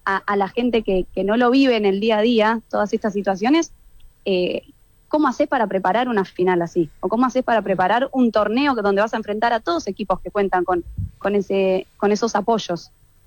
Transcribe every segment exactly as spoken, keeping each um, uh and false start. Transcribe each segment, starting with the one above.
a, a la gente que, que no lo vive en el día a día, todas estas situaciones, eh, ¿cómo haces para preparar una final así? ¿O cómo haces para preparar un torneo donde vas a enfrentar a todos equipos que cuentan con, con, ese, con esos apoyos?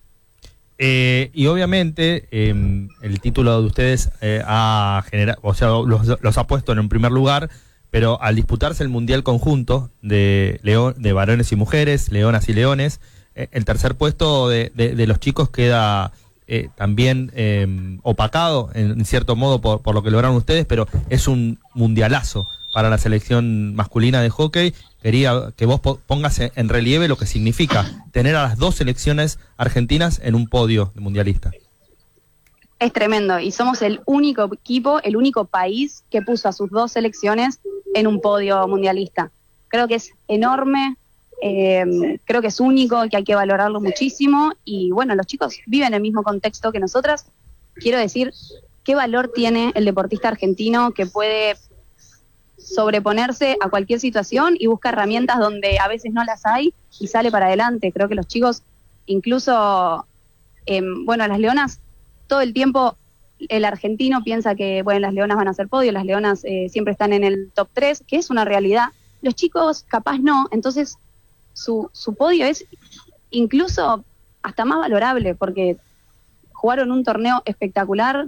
Eh, y obviamente eh, el título de ustedes eh, ha generado, o sea, los, los ha puesto en un primer lugar, pero al disputarse el Mundial Conjunto de, león, de varones y mujeres, leonas y leones, eh, el tercer puesto de, de, de los chicos queda eh, también eh, opacado en cierto modo por, por lo que lograron ustedes, pero es un mundialazo para la selección masculina de hockey. Quería que vos pongas en relieve lo que significa tener a las dos selecciones argentinas en un podio de mundialista. Es tremendo, y somos el único equipo, el único país que puso a sus dos selecciones en un podio mundialista. Creo que es enorme, eh, creo que es único, que hay que valorarlo muchísimo, y bueno, los chicos viven el mismo contexto que nosotras. Quiero decir, ¿qué valor tiene el deportista argentino que puede sobreponerse a cualquier situación y busca herramientas donde a veces no las hay y sale para adelante? Creo que los chicos, incluso, eh, bueno, las leonas, todo el tiempo el argentino piensa que, bueno, las leonas van a hacer podio, las leonas eh, siempre están en el top tres, que es una realidad. Los chicos capaz no, entonces su, su podio es incluso hasta más valorable, porque jugaron un torneo espectacular,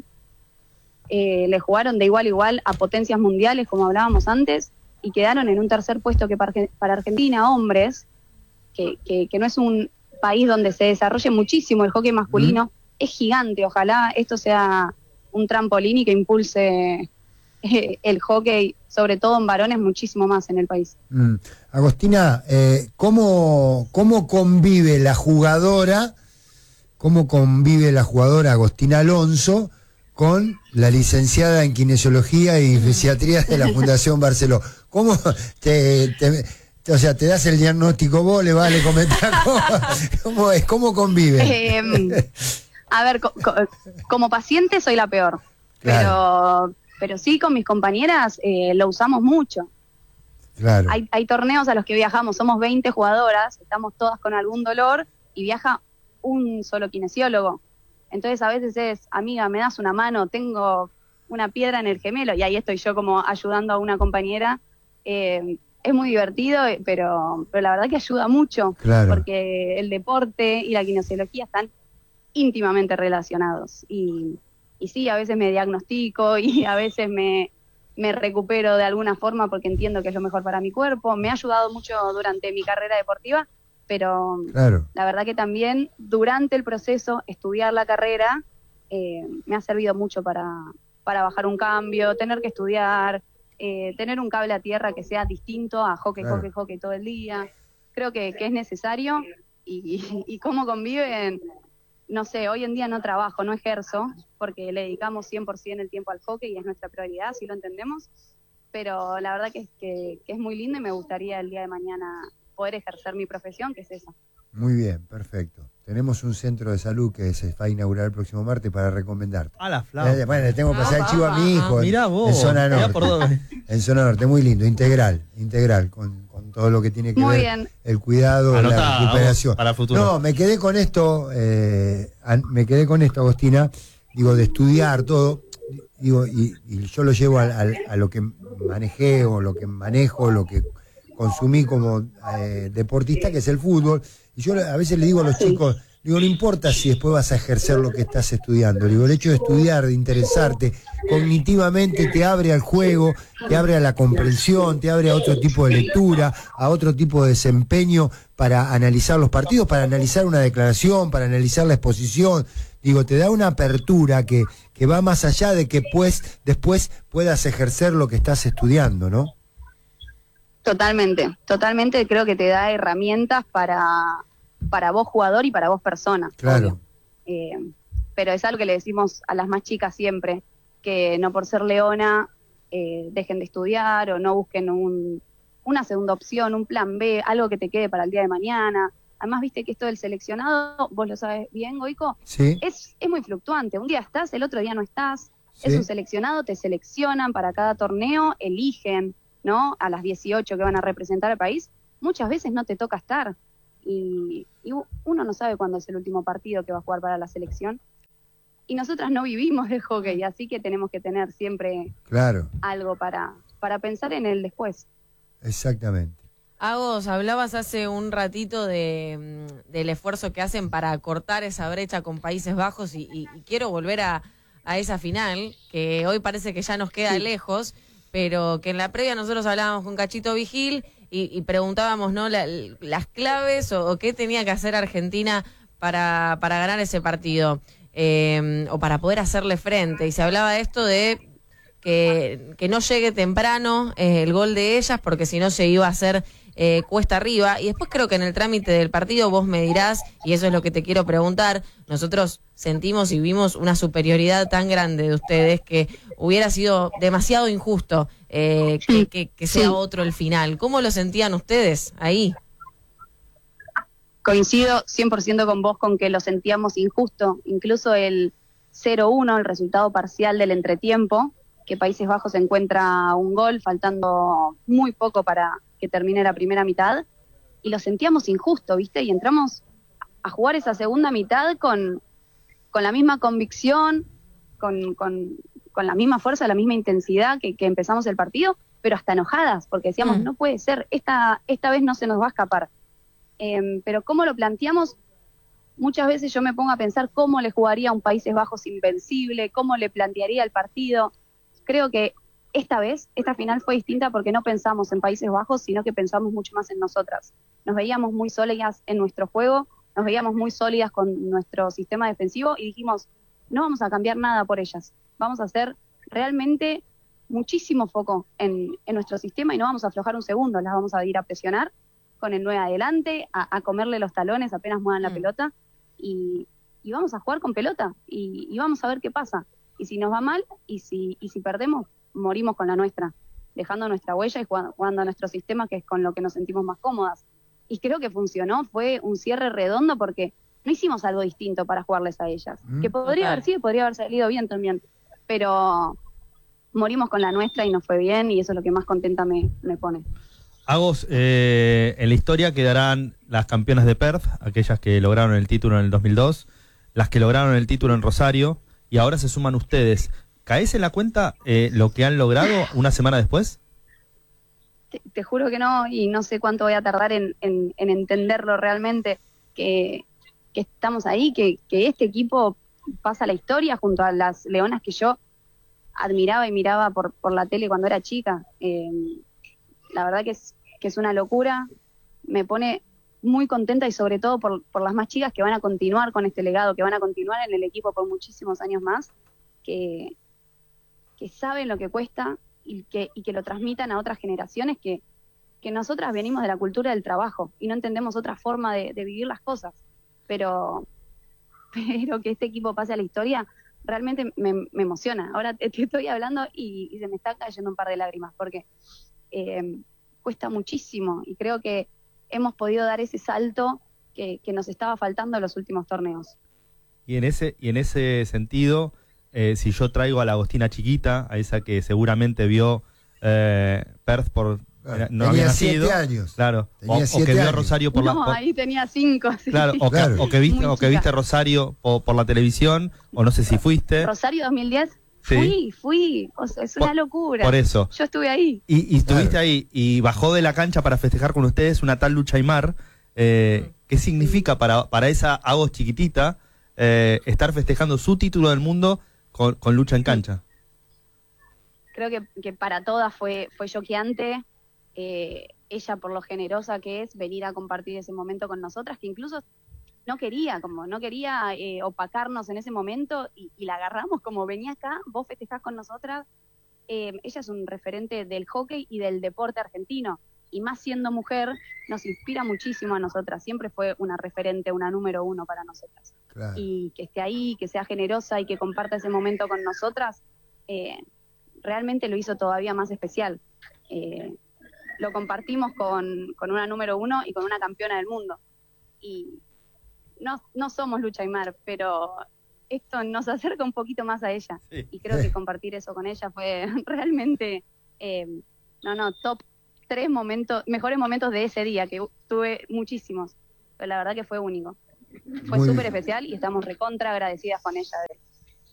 eh, le jugaron de igual a igual a potencias mundiales, como hablábamos antes, y quedaron en un tercer puesto que para, para Argentina, hombres, que, que, que no es un país donde se desarrolle muchísimo el hockey masculino, mm. es gigante. Ojalá esto sea un trampolín y que impulse eh, el hockey, sobre todo en varones, muchísimo más en el país. Mm. Agostina, eh, ¿cómo, ¿cómo convive la jugadora, cómo convive la jugadora Agostina Alonso con la licenciada en Kinesiología y Fisiatría de la Fundación Barceló? ¿Cómo te, te, te, o sea, te das el diagnóstico vos, le vas, le comentás cómo, cómo es, cómo convive? Eh, a ver, co co como paciente soy la peor, claro. pero pero sí, con mis compañeras eh, lo usamos mucho. Claro. Hay, hay torneos a los que viajamos, somos veinte jugadoras, estamos todas con algún dolor y viaja un solo kinesiólogo. Entonces a veces es, amiga, me das una mano, tengo una piedra en el gemelo, y ahí estoy yo como ayudando a una compañera. Eh, es muy divertido, pero, pero la verdad que ayuda mucho, claro. porque el deporte y la kinesiología están íntimamente relacionados. Y, y sí, a veces me diagnostico y a veces me, me recupero de alguna forma porque entiendo que es lo mejor para mi cuerpo. Me ha ayudado mucho durante mi carrera deportiva, pero claro. la verdad que también durante el proceso, estudiar la carrera eh, me ha servido mucho para, para bajar un cambio, tener que estudiar, eh, tener un cable a tierra que sea distinto a hockey, claro. hockey, hockey todo el día. Creo que, que es necesario, y, y, y cómo conviven, no sé, hoy en día no trabajo, no ejerzo, porque le dedicamos cien por ciento el tiempo al hockey y es nuestra prioridad, si lo entendemos, pero la verdad que es, que, que es muy lindo y me gustaría el día de mañana poder ejercer mi profesión, que es esa. Muy bien, perfecto. Tenemos un centro de salud que se va a inaugurar el próximo martes para recomendarte. A la flauta. Eh, bueno, le tengo que pasar el chivo a mi hijo. Ah, mirá vos. En zona norte. En zona norte, muy lindo, integral, integral, con, con todo lo que tiene que muy ver bien. El cuidado, Anotá, la recuperación. Para el futuro. No, me quedé con esto, eh, me quedé con esto, Agostina, digo, de estudiar todo, digo, y, y yo lo llevo a, a, a lo que manejé o lo que manejo, lo que consumí como eh, deportista, que es el fútbol. Y yo a veces le digo a los chicos, digo, no importa si después vas a ejercer lo que estás estudiando. Digo, el hecho de estudiar, de interesarte, cognitivamente te abre al juego, te abre a la comprensión, te abre a otro tipo de lectura, a otro tipo de desempeño para analizar los partidos, para analizar una declaración, para analizar la exposición. Digo, te da una apertura que, que va más allá de que pues, después puedas ejercer lo que estás estudiando, ¿no? Totalmente, totalmente, creo que te da herramientas para, para vos jugador y para vos persona. Claro. Eh, pero es algo que le decimos a las más chicas siempre, que no por ser leona eh, dejen de estudiar o no busquen un, una segunda opción, un plan B, algo que te quede para el día de mañana. Además, viste que esto del seleccionado, vos lo sabes bien, Goico, sí. es, es muy fluctuante. Un día estás, el otro día no estás. Sí. Es un seleccionado, te seleccionan para cada torneo, eligen, ¿no? A las dieciocho que van a representar al país, muchas veces no te toca estar. Y, y uno no sabe cuándo es el último partido que va a jugar para la selección. y nosotras no vivimos del hockey, así que tenemos que tener siempre claro. algo para, para pensar en el después. Exactamente. Agos, hablabas hace un ratito de, del esfuerzo que hacen para cortar esa brecha con Países Bajos y, y, y quiero volver a, a esa final, que hoy parece que ya nos queda sí. lejos, pero que en la previa nosotros hablábamos con Cachito Vigil y, y preguntábamos, ¿no?, la, las claves o, o qué tenía que hacer Argentina para, para ganar ese partido, eh, o para poder hacerle frente. Y se hablaba de esto de que, que no llegue temprano eh, el gol de ellas, porque si no se iba a hacer eh, cuesta arriba. Y después creo que en el trámite del partido vos me dirás, y eso es lo que te quiero preguntar, nosotros sentimos y vimos una superioridad tan grande de ustedes que hubiera sido demasiado injusto eh, que, que, que sea sí. otro el final. ¿Cómo lo sentían ustedes ahí? Coincido cien por ciento con vos con que lo sentíamos injusto, incluso el cero uno, el resultado parcial del entretiempo, que Países Bajos encuentra un gol faltando muy poco para que termine la primera mitad, y lo sentíamos injusto, ¿viste? Y entramos a jugar esa segunda mitad con, con la misma convicción, con, con, con la misma fuerza, la misma intensidad que, que empezamos el partido, pero hasta enojadas, porque decíamos, mm. no puede ser, esta, esta vez no se nos va a escapar. Eh, pero cómo lo planteamos, muchas veces yo me pongo a pensar cómo le jugaría a un Países Bajos invencible, cómo le plantearía el partido. Creo que esta vez, esta final fue distinta porque no pensamos en Países Bajos, sino que pensamos mucho más en nosotras. Nos veíamos muy sólidas en nuestro juego, nos veíamos muy sólidas con nuestro sistema defensivo y dijimos, no vamos a cambiar nada por ellas, vamos a hacer realmente muchísimo foco en, en nuestro sistema y no vamos a aflojar un segundo, las vamos a ir a presionar con el nueve adelante, a, a comerle los talones apenas muevan la mm. pelota y, y vamos a jugar con pelota y, y vamos a ver qué pasa. Y si nos va mal y si, y si perdemos, morimos con la nuestra, dejando nuestra huella y jugando, jugando a nuestro sistema, que es con lo que nos sentimos más cómodas. Y creo que funcionó, fue un cierre redondo porque no hicimos algo distinto para jugarles a ellas. Mm, que podría total. haber sido, podría haber salido bien también, pero morimos con la nuestra y nos fue bien y eso es lo que más contenta me, me pone. Agos, eh, en la historia quedarán las campeonas de Perth, aquellas que lograron el título en el dos mil dos, las que lograron el título en Rosario, y ahora se suman ustedes. ¿Caes en la cuenta eh, lo que han logrado una semana después? Te, te juro que no, y no sé cuánto voy a tardar en, en, en entenderlo realmente, que, que estamos ahí, que, que este equipo pasa a la historia junto a las leonas que yo admiraba y miraba por, por la tele cuando era chica. Eh, la verdad que es, que es una locura, me pone muy contenta y sobre todo por, por las más chicas que van a continuar con este legado, que van a continuar en el equipo por muchísimos años más, que, que saben lo que cuesta y que, y que lo transmitan a otras generaciones que, que nosotras venimos de la cultura del trabajo y no entendemos otra forma de, de vivir las cosas, pero, pero que este equipo pase a la historia realmente me, me emociona. Ahora te, te estoy hablando y, y se me está cayendo un par de lágrimas porque eh, cuesta muchísimo y creo que hemos podido dar ese salto que, que nos estaba faltando en los últimos torneos. Y en ese, y en ese sentido, eh, si yo traigo a la Agostina chiquita, a esa que seguramente vio eh, Perth por claro, no tenía había nacido, siete años. Claro, tenía o, siete o que vio años. Rosario por no, la por, ahí tenía cinco. Sí. Claro, o, claro. Que, o que viste Muy o que chica. viste Rosario por, por la televisión, o no sé si fuiste. Rosario dos mil diez. Sí. Fui, fui, o sea, es una por, locura. Por eso. Yo estuve ahí. Y, y estuviste claro. ahí, y bajó de la cancha para festejar con ustedes una tal Lucha Aymar. Eh, ¿Qué significa para, para esa Agos chiquitita eh, estar festejando su título del mundo con, con Lucha en cancha? Creo que, que para todas fue, fue choqueante. Eh, ella, por lo generosa que es, venir a compartir ese momento con nosotras, que incluso no quería, como no quería eh, opacarnos en ese momento y, y la agarramos como venía acá, vos festejás con nosotras. Eh, ella es un referente del hockey y del deporte argentino y más siendo mujer nos inspira muchísimo a nosotras, siempre fue una referente, una número uno para nosotras. Claro. Y que esté ahí, que sea generosa y que comparta ese momento con nosotras, eh, realmente lo hizo todavía más especial. Eh, lo compartimos con, con una número uno y con una campeona del mundo. Y no, no somos Lucha Aymar, pero esto nos acerca un poquito más a ella. Sí. Y creo que compartir eso con ella fue realmente, eh, no, no, top tres momentos, mejores momentos de ese día, que tuve muchísimos, pero la verdad que fue único. Fue súper especial y estamos recontra agradecidas con ella de,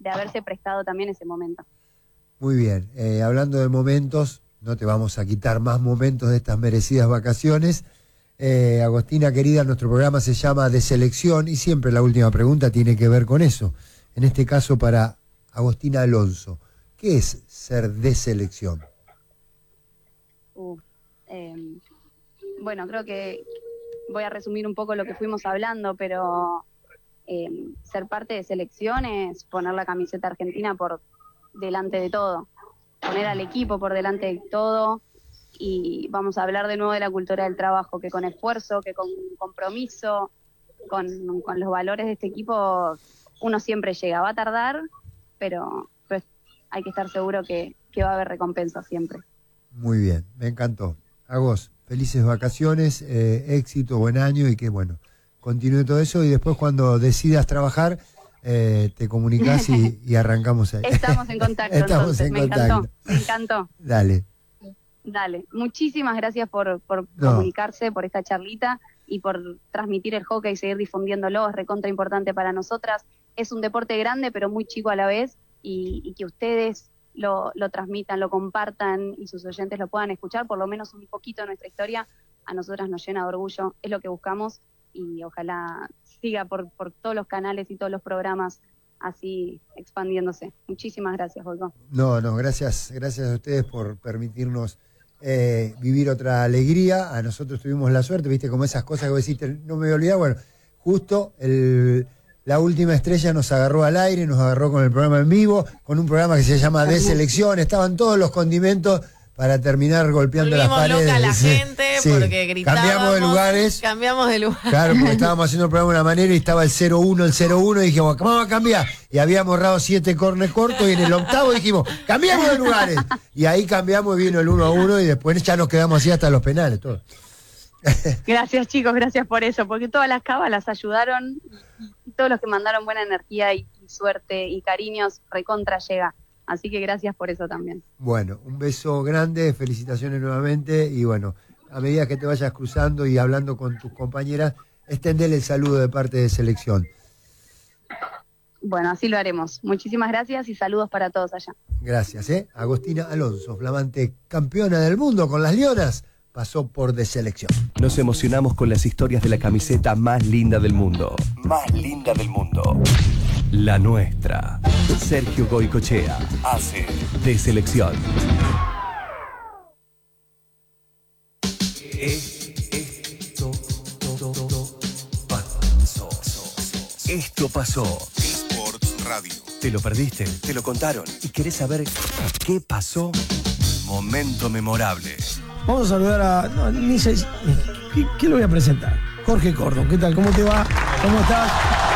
de haberse prestado también ese momento. Muy bien, eh, hablando de momentos, no te vamos a quitar más momentos de estas merecidas vacaciones. Eh, Agostina querida, nuestro programa se llama De Selección y siempre la última pregunta tiene que ver con eso. En este caso para Agostina Alonso, ¿qué es ser de selección? Uh, eh, bueno, creo que voy a resumir un poco lo que fuimos hablando, pero eh, ser parte de selección es poner la camiseta argentina por delante de todo, poner al equipo por delante de todo, y vamos a hablar de nuevo de la cultura del trabajo, que con esfuerzo, que con compromiso, con, con los valores de este equipo, uno siempre llega. Va a tardar, pero pues hay que estar seguro que, que va a haber recompensa siempre. Muy bien, me encantó. A vos, felices vacaciones, eh, éxito, buen año y que bueno, continúe todo eso y después cuando decidas trabajar, eh, te comunicás y, y arrancamos ahí. Estamos en contacto. Estamos entonces. en me contacto. encantó, me encantó. Dale. Dale, muchísimas gracias por, por No. comunicarse, por esta charlita y por transmitir el hockey y seguir difundiéndolo. Es recontra importante para nosotras. Es un deporte grande pero muy chico a la vez y, y que ustedes lo, lo transmitan, lo compartan y sus oyentes lo puedan escuchar, por lo menos un poquito de nuestra historia, a nosotras nos llena de orgullo, es lo que buscamos y ojalá siga por, por todos los canales y todos los programas así expandiéndose. Muchísimas gracias, Volcó. No, no, gracias, gracias a ustedes por permitirnos eh, vivir otra alegría. A nosotros tuvimos la suerte, viste, como esas cosas que vos decís, no me voy a olvidar. Bueno, justo el, la última estrella nos agarró al aire, nos agarró con el programa en vivo, con un programa que se llama De Selección. Estaban todos los condimentos para terminar golpeando Volvimos las paredes. loca a la Sí, gente sí. porque gritábamos. Cambiamos de lugares. Cambiamos de lugar. Claro, porque estábamos haciendo el programa de una manera y estaba el cero uno, el cero uno y dijimos, vamos a cambiar. Y habíamos errado siete corners cortos y en el octavo dijimos, cambiamos de lugares. Y ahí cambiamos y vino el uno a uno y después ya nos quedamos así hasta los penales, todo. Gracias, chicos, gracias por eso, porque todas las cábalas ayudaron y todos los que mandaron buena energía y, y suerte y cariños, recontra llega. Así que gracias por eso también. Bueno, un beso grande, felicitaciones nuevamente y bueno, a medida que te vayas cruzando y hablando con tus compañeras, extendele el saludo de parte de Selección. Bueno, así lo haremos. Muchísimas gracias y saludos para todos allá. Gracias, ¿eh? Agostina Alonso, flamante campeona del mundo con las Leonas, pasó por De Selección. Nos emocionamos con las historias de la camiseta más linda del mundo. Más linda del mundo. La nuestra. Sergio Goicochea hace De Selección. Esto pasó. Esto pasó. Sports Radio. ¿Te lo perdiste? ¿Te lo contaron? ¿Y querés saber qué pasó? Momento memorable. Vamos a saludar a... No, ni sé... ¿Qué, qué lo voy a presentar? Jorge Cordon, ¿qué tal? ¿Cómo te va? ¿Cómo estás?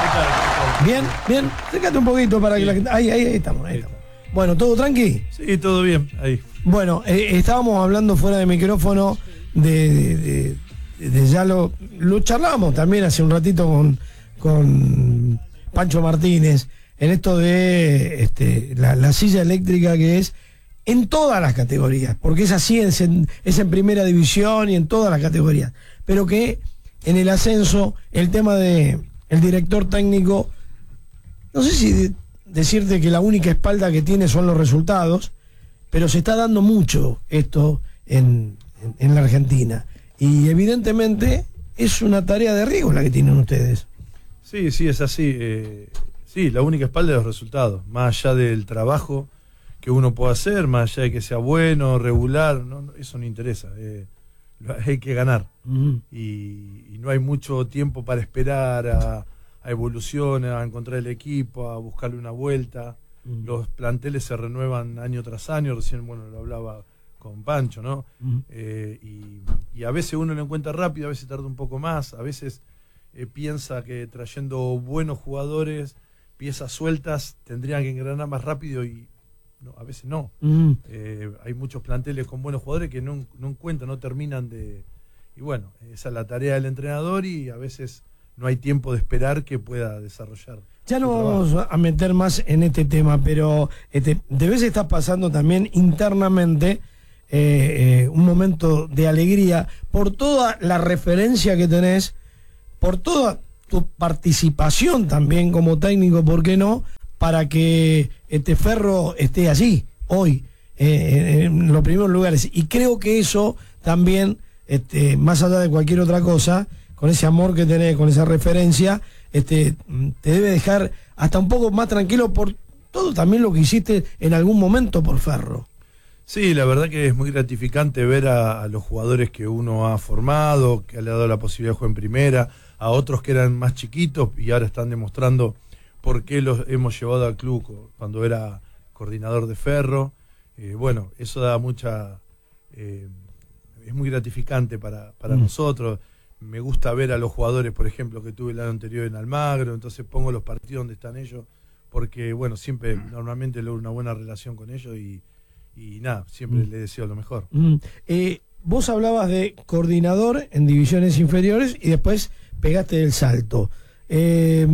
¿Bien? ¿Bien? Acércate un poquito para que la gente... Ahí, ahí, ahí estamos, ahí estamos. Bueno, ¿todo tranqui? Sí, todo bien, ahí. Bueno, eh, estábamos hablando fuera de micrófono de... de, de, de, de ya lo, lo charlábamos también hace un ratito con, con Pancho Martínez, en esto de este, la, la silla eléctrica que es en todas las categorías, porque es así, es en, es en primera división y en todas las categorías, pero que en el ascenso el tema de el director técnico, no sé si de, decirte que la única espalda que tiene son los resultados, pero se está dando mucho esto en, en, en la Argentina y evidentemente es una tarea de riesgo la que tienen ustedes. Sí, sí, es así. Eh, sí, la única espalda es los resultados, más allá del trabajo que uno pueda hacer, más allá de que sea bueno, regular, no, no, eso no interesa. Eh, hay que ganar. Uh-huh. y, y no hay mucho tiempo para esperar a, a evoluciones, a encontrar el equipo, a buscarle una vuelta. Uh-huh. Los planteles se renuevan año tras año, recién, bueno, lo hablaba con Pancho, ¿no? Uh-huh. eh, y, y a veces uno lo encuentra rápido, a veces tarda un poco más, a veces eh, piensa que trayendo buenos jugadores, piezas sueltas, tendrían que engranar más rápido y no, a veces no. Mm. Eh, hay muchos planteles con buenos jugadores que no, no encuentran, no terminan de... Y bueno, esa es la tarea del entrenador y a veces no hay tiempo de esperar que pueda desarrollar. Ya no vamos a meter más en este tema, pero este, de vez estás pasando también internamente eh, eh, un momento de alegría por toda la referencia que tenés, por toda tu participación también como técnico, ¿por qué no?, para que este Ferro esté allí hoy, eh, en los primeros lugares. Y creo que eso también, este, más allá de cualquier otra cosa, con ese amor que tenés, con esa referencia, este, te debe dejar hasta un poco más tranquilo por todo también lo que hiciste en algún momento por Ferro. Sí, la verdad que es muy gratificante ver a, a los jugadores que uno ha formado, que le ha dado la posibilidad de jugar en primera, a otros que eran más chiquitos y ahora están demostrando por qué los hemos llevado al club cuando era coordinador de Ferro. Eh, bueno, eso da mucha... Eh, es muy gratificante para, para mm. nosotros. Me gusta ver a los jugadores, por ejemplo, que tuve el año anterior en Almagro, entonces pongo los partidos donde están ellos, porque, bueno, siempre, normalmente logro una buena relación con ellos y, y nada, siempre mm. les deseo lo mejor. Mm. Eh, vos hablabas de coordinador en divisiones inferiores y después pegaste el salto. Eh,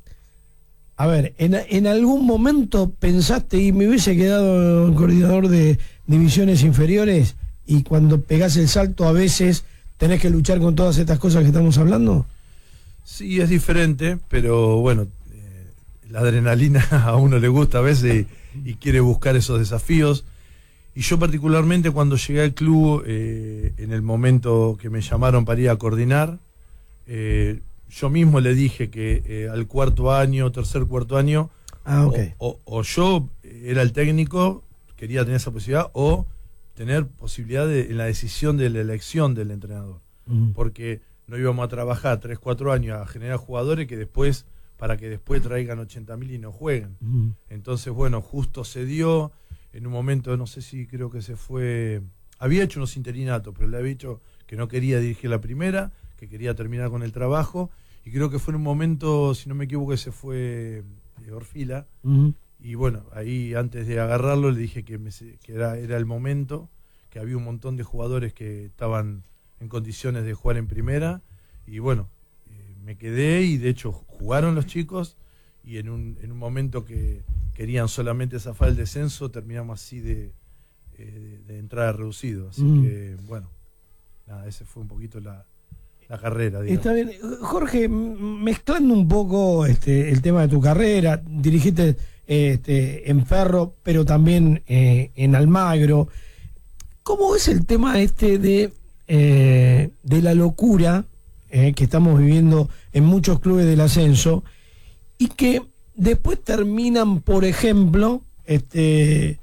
a ver, en, en algún momento pensaste y me hubiese quedado coordinador de divisiones inferiores y cuando pegás el salto a veces tenés que luchar con todas estas cosas que estamos hablando. Sí, es diferente, pero bueno, eh, la adrenalina a uno le gusta a veces y, y quiere buscar esos desafíos. Y yo particularmente cuando llegué al club, eh, en el momento que me llamaron para ir a coordinar, eh, yo mismo le dije que eh, al cuarto año, tercer cuarto año, ah, okay. o, o, o yo era el técnico, quería tener esa posibilidad, o tener posibilidad de, en la decisión de la elección del entrenador. Mm. Porque no íbamos a trabajar tres, cuatro años a generar jugadores que después, para que después traigan ochenta mil y no jueguen. Mm. Entonces, bueno, justo se dio, en un momento, no sé si creo que se fue, había hecho unos interinatos, pero le había dicho que no quería dirigir la primera, que quería terminar con el trabajo, y creo que fue en un momento, si no me equivoco, que se fue de Orfila, mm. y bueno, ahí antes de agarrarlo le dije que, me, que era, era el momento, que había un montón de jugadores que estaban en condiciones de jugar en primera, y bueno, eh, me quedé y de hecho jugaron los chicos, y en un, en un momento que querían solamente zafar el descenso, terminamos así de, eh, de, de entrada reducido, así mm. que bueno, nada, ese fue un poquito la, la carrera, digamos. Está bien. Jorge, mezclando un poco este, el tema de tu carrera, dirigiste este, en Ferro, pero también eh, en Almagro. ¿Cómo es el tema este de, eh, de la locura eh, que estamos viviendo en muchos clubes del ascenso y que después terminan, por ejemplo, este,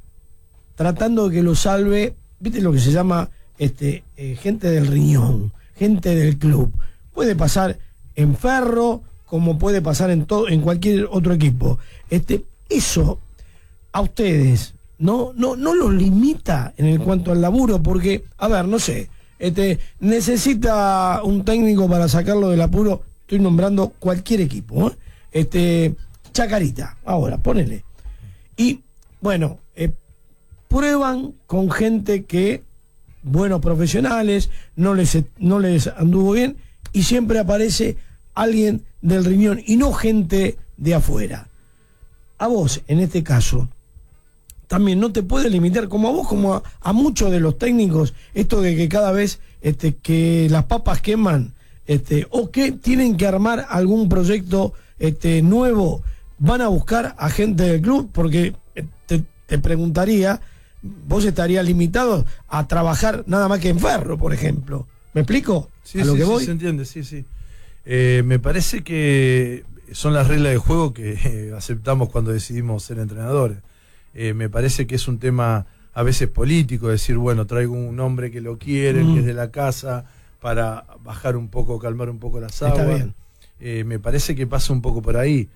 tratando de que lo salve, viste lo que se llama este, eh, gente del riñón, gente del club? Puede pasar en Ferro como puede pasar en todo, en cualquier otro equipo. Este, eso a ustedes no, no, no los limita en el cuanto al laburo, porque, a ver, no sé, este, necesita un técnico para sacarlo del apuro, estoy nombrando cualquier equipo, ¿eh? Este, Chacarita, ahora, ponele. Y, bueno, eh, prueban con gente que, buenos profesionales, no les, no les anduvo bien, y siempre aparece alguien del riñón, y no gente de afuera. A vos, en este caso, también no te puede limitar, como a vos, como a, a muchos de los técnicos, esto de que cada vez este, que las papas queman, este, o que tienen que armar algún proyecto este, nuevo, van a buscar a gente del club, porque te, te preguntaría, vos estarías limitado a trabajar nada más que en Ferro, por ejemplo. ¿Me explico? Sí, ¿A lo sí, que sí, voy? se entiende, sí, sí. Eh, me parece que son las reglas de juego que eh, aceptamos cuando decidimos ser entrenadores. Eh, me parece que es un tema a veces político, decir, bueno, traigo un hombre que lo quieren, mm. que es de la casa, para bajar un poco, calmar un poco las aguas. Está bien. Eh, me parece que pasa un poco por ahí.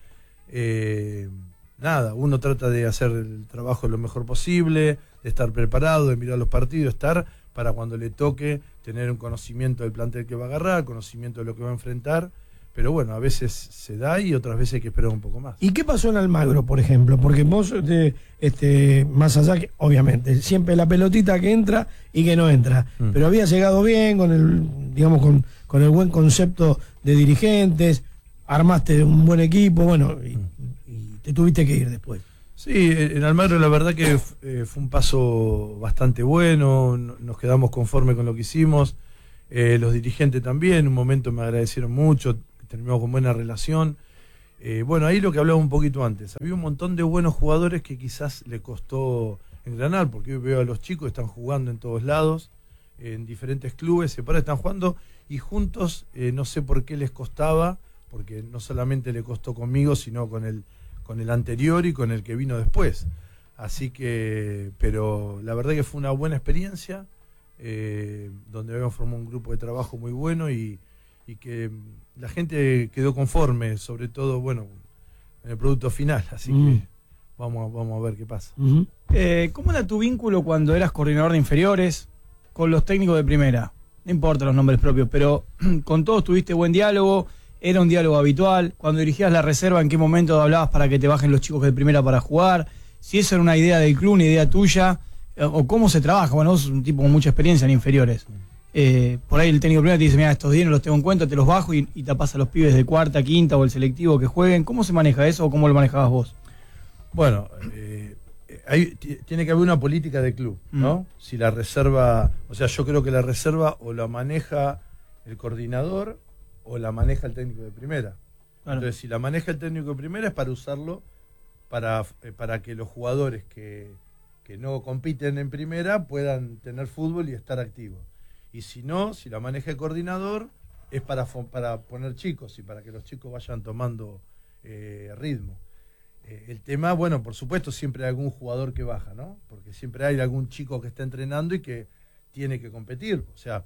Eh, nada, uno trata de hacer el trabajo lo mejor posible, de estar preparado, de mirar los partidos, estar para cuando le toque tener un conocimiento del plantel que va a agarrar, conocimiento de lo que va a enfrentar, pero bueno, a veces se da y otras veces hay que esperar un poco más. ¿Y qué pasó en Almagro, por ejemplo? Porque vos, este, este, más allá que, obviamente, siempre la pelotita que entra y que no entra, mm. pero había llegado bien con el, digamos, con, con el buen concepto de dirigentes, armaste un buen equipo, bueno, y, mm. y te tuviste que ir después. Sí, en Almagro la verdad que eh, fue un paso bastante bueno, nos quedamos conformes con lo que hicimos, eh, los dirigentes también, en un momento me agradecieron mucho, terminamos con buena relación, Eh, bueno, ahí lo que hablaba un poquito antes. Había un montón de buenos jugadores que quizás le costó engranar, porque hoy veo a los chicos que están jugando en todos lados, en diferentes clubes, se paran, están jugando y juntos, eh, no sé por qué les costaba, porque no solamente le costó conmigo, sino con el, con el anterior y con el que vino después. Así que, pero la verdad que fue una buena experiencia, eh, donde habíamos formado un grupo de trabajo muy bueno y, y que la gente quedó conforme, sobre todo, bueno, en el producto final. Así mm. que vamos, vamos a ver qué pasa. Uh-huh. eh, ¿Cómo era tu vínculo cuando eras coordinador de inferiores con los técnicos de primera? No importa los nombres propios, pero con todos tuviste buen diálogo, era un diálogo habitual. Cuando dirigías la reserva, ¿en qué momento hablabas para que te bajen los chicos de primera para jugar? Si eso era una idea del club, una idea tuya, o cómo se trabaja. Bueno, vos sos un tipo con mucha experiencia en inferiores. Eh, por ahí el técnico primero te dice, mira, estos días no los tengo en cuenta, te los bajo y, y tapas a los pibes de cuarta, quinta o el selectivo que jueguen. ¿Cómo se maneja eso o cómo lo manejabas vos? Bueno, eh, hay, tiene que haber una política de club, ¿no? Mm. Si la reserva, o sea, yo creo que la reserva o la maneja el coordinador o la maneja el técnico de primera. Claro. Entonces, si la maneja el técnico de primera es para usarlo para, eh, para que los jugadores que, que no compiten en primera puedan tener fútbol y estar activos. Y si no, si la maneja el coordinador, es para, para poner chicos y para que los chicos vayan tomando eh, ritmo. Eh, el tema, bueno, por supuesto, siempre hay algún jugador que baja, ¿no? Porque siempre hay algún chico que está entrenando y que tiene que competir. O sea,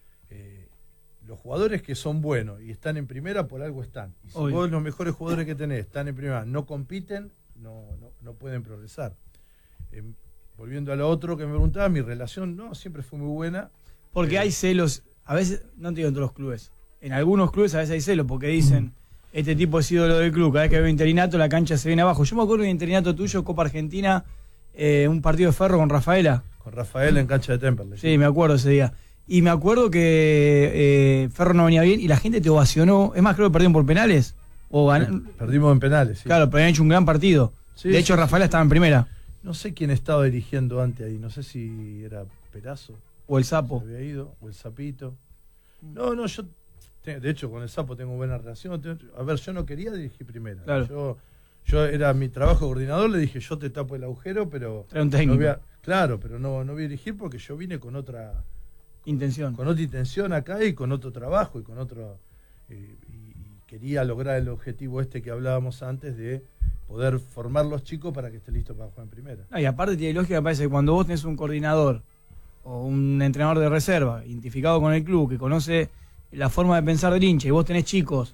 eh, los jugadores que son buenos y están en primera, por algo están. Y si Obvio. vos los mejores jugadores que tenés están en primera, no compiten, no, no, no pueden progresar. Eh, volviendo a lo otro que me preguntaba, mi relación, no, siempre fue muy buena. Porque hay celos, a veces, no te digo en todos los clubes, en algunos clubes a veces hay celos porque dicen, este tipo es ídolo del club, cada vez que veo interinato la cancha se viene abajo. Yo me acuerdo de un interinato tuyo, Copa Argentina, eh, un partido de Ferro con Rafaela. Con Rafaela en cancha de Temperley. Sí, sí, me acuerdo ese día. Y me acuerdo que eh, Ferro no venía bien y la gente te ovacionó. Es más, creo que perdieron por penales. O gan... Perdimos en penales, sí. Claro, pero habían hecho un gran partido. Sí, de hecho, sí, Rafaela sí. estaba en primera. No sé quién estaba dirigiendo antes ahí, no sé si era Perazo. O el Sapo. Se había ido, o el Sapito. No, no, yo, de hecho, con el Sapo tengo buena relación. A ver, yo no quería dirigir primera. Claro. Yo, yo era mi trabajo coordinador, le dije, yo te tapo el agujero, pero... Trae un técnico. No voy a, claro, pero no, no voy a dirigir porque yo vine con otra... Intención. Con otra intención acá y con otro trabajo y con otro... Eh, y, y quería lograr el objetivo este que hablábamos antes de poder formar los chicos para que estén listos para jugar en primera. No, y aparte tiene lógica, me parece que cuando vos tenés un coordinador o un entrenador de reserva identificado con el club que conoce la forma de pensar del hincha y vos tenés chicos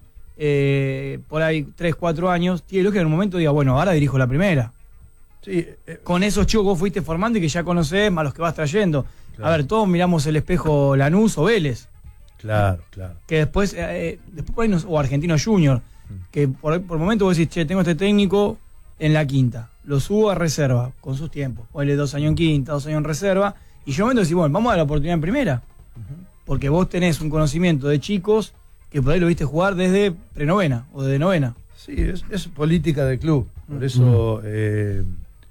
eh, por ahí tres, cuatro años, tiene lógica que en un momento diga, bueno, ahora dirijo la primera. Sí, eh, con esos chicos que vos fuiste formando y que ya conocés, más los que vas trayendo. Claro. A ver, todos miramos el espejo Lanús o Vélez. Claro, claro. Que después, eh, después por ahí nos, o Argentino Junior, mm. que por, por momento vos decís, che, tengo este técnico en la quinta, lo subo a reserva con sus tiempos, ponle dos años en quinta, dos años en reserva. Y yo en un momento decís, bueno, vamos a dar la oportunidad en primera. Uh-huh. Porque vos tenés un conocimiento de chicos que por ahí lo viste jugar desde prenovena o desde novena. Sí, es, es política del club. Por eso, uh-huh. eh,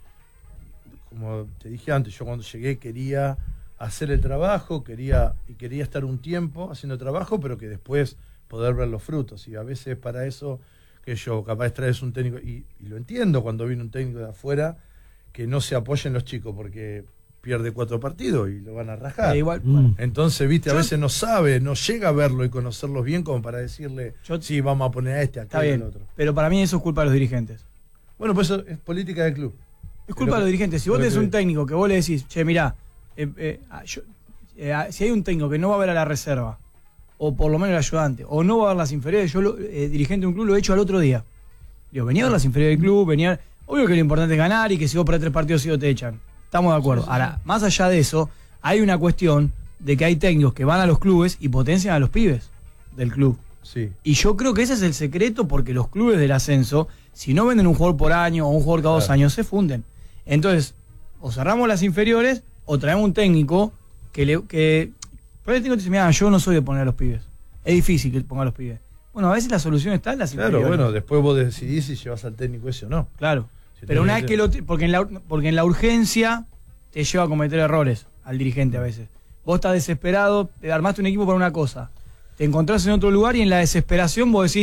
como te dije antes, yo cuando llegué quería hacer el trabajo, quería y quería estar un tiempo haciendo trabajo, pero que después poder ver los frutos. Y a veces para eso, que yo capaz traes un técnico, y, y lo entiendo cuando viene un técnico de afuera, que no se apoyen los chicos, porque pierde cuatro partidos y lo van a rajar. Eh, igual, bueno. Entonces, viste, a yo, veces no sabe, no llega a verlo y conocerlos bien como para decirle, yo, sí, vamos a poner a este, a aquel, bien, al otro. Pero para mí eso es culpa de los dirigentes. Bueno, pues eso es política del club. Es culpa de los dirigentes. Si vos tenés un técnico que vos le decís, che, mirá, eh, eh, yo, eh, si hay un técnico que no va a ver a la reserva, o por lo menos el ayudante, o no va a ver las inferiores, yo, lo, eh, dirigente de un club, lo he hecho al otro día. Digo, venía a ver las inferiores del club, venía... Obvio que lo importante es ganar y que si vos perdés tres partidos seguidos te echan. Estamos de acuerdo. Sí, sí. Ahora, más allá de eso, hay una cuestión de que hay técnicos que van a los clubes y potencian a los pibes del club. Sí. Y yo creo que ese es el secreto, porque los clubes del ascenso, si no venden un jugador por año o un jugador cada claro. dos años, se funden. Entonces, o cerramos las inferiores o traemos un técnico que le... Que, pero el técnico te dice, mira, yo no soy de poner a los pibes. Es difícil que ponga a los pibes. Bueno, a veces la solución está en las claro, inferiores. Claro, bueno, después vos decidís si llevas al técnico ese o no. Claro. Si pero una vez que lo... Porque en, la, porque en la urgencia te lleva a cometer errores al dirigente a veces. Vos estás desesperado, te armaste un equipo para una cosa. Te encontrás en otro lugar y en la desesperación vos decís,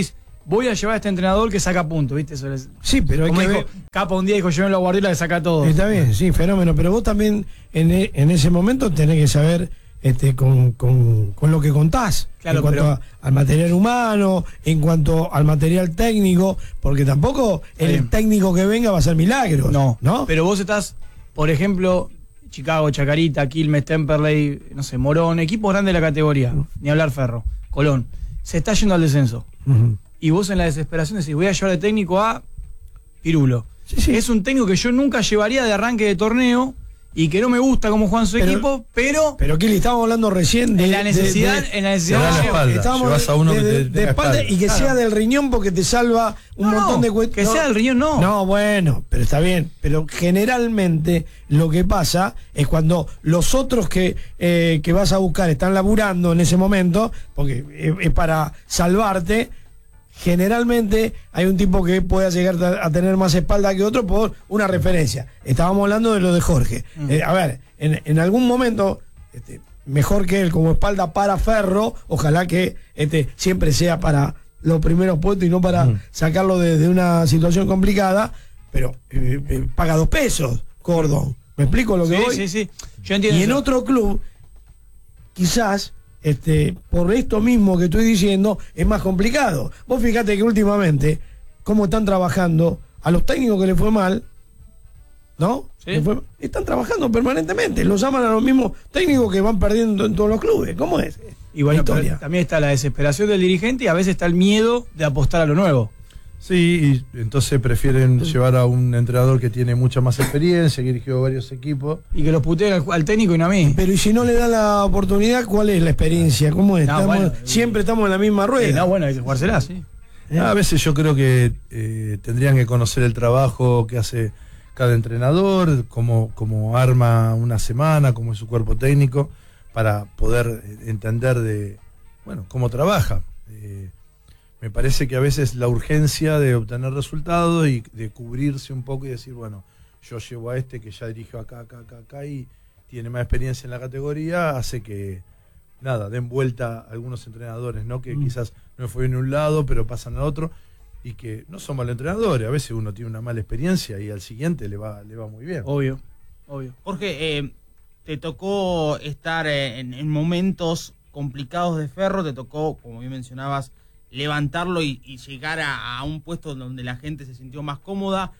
voy a llevar a este entrenador que saca puntos, ¿viste? Eso es, Sí, pero hay como que dijo, ver- Capa un día dijo, llévenlo a Guardiola que saca todo. Está bien, sí, fenómeno. Pero vos también en, e- en ese momento tenés que saber este, con, con, con lo que contás. Claro, en cuanto pero- a- al material humano, en cuanto al material técnico, porque tampoco el bien. técnico que venga va a hacer milagros. No, ¿no? pero vos estás, por ejemplo, Chicago, Chacarita, Quilmes, Temperley, no sé, Morón, equipos grandes de la categoría, ni hablar Ferro, Colón, se está yendo al descenso. Ujú. Y vos en la desesperación decís, voy a llevar de técnico a Pirulo. Sí, sí. Es un técnico que yo nunca llevaría de arranque de torneo y que no me gusta cómo juegan su Pero- equipo, pero, Pero Kili, estábamos hablando recién de en la de- necesidad, de- en la Te necesidad da la de- espalda. estábamos Llevas a uno de, que te de- de tenga espalda espalda. y que Claro. sea del riñón porque te salva un No, montón de no, cuestiones. que sea del riñón, no. No, bueno, pero está bien. Pero generalmente lo que pasa es cuando los otros que, eh, que vas a buscar están laburando en ese momento, porque es, es para salvarte. Generalmente hay un tipo que pueda llegar a a tener más espalda que otro por una referencia. Estábamos hablando de lo de Jorge. Mm. Eh, a ver, en, en algún momento, este, mejor que él como espalda para Ferro, ojalá que este, siempre sea para los primeros puestos y no para Mm. sacarlo de, de una situación complicada, pero eh, eh, paga dos pesos, Cordón. ¿Me explico lo que Sí, voy? sí, sí. Yo entiendo Y en eso. otro club, quizás, este, por esto mismo que estoy diciendo, es más complicado. Vos fíjate que últimamente, cómo están trabajando, a los técnicos que les fue mal, ¿no? Sí. Les fue- están trabajando permanentemente. Los llaman a los mismos técnicos que van perdiendo en todos los clubes. ¿Cómo es? Y bueno, La pero historia. también está la desesperación del dirigente y a veces está el miedo de apostar a lo nuevo. Sí, y entonces prefieren llevar a un entrenador que tiene mucha más experiencia, que dirigió varios equipos. Y que los puteen al, al técnico y no a mí. Pero y si no le da la oportunidad, ¿cuál es la experiencia? ¿Cómo es? No, Estamos- bueno, siempre estamos en la misma Eh, rueda. no, bueno, hay que jugársela, sí. ¿Eh? A veces yo creo que eh, tendrían que conocer el trabajo que hace cada entrenador, cómo, cómo arma una semana, cómo es su cuerpo técnico, para poder eh, entender de, bueno, cómo trabaja. Eh, me parece que a veces la urgencia de obtener resultados y de cubrirse un poco y decir, bueno, yo llevo a este que ya dirigió acá, acá, acá, acá y tiene más experiencia en la categoría, hace que, nada, den vuelta a algunos entrenadores, ¿no? Que Mm. quizás no fue en un lado, pero pasan al otro, y que no son malos entrenadores. A veces uno tiene una mala experiencia y al siguiente le va, le va muy bien. Obvio, obvio. Jorge, eh, te tocó estar eh, en, en momentos complicados de Ferro, te tocó, como bien mencionabas, levantarlo y, y llegar a, a un puesto donde la gente se sintió más cómoda.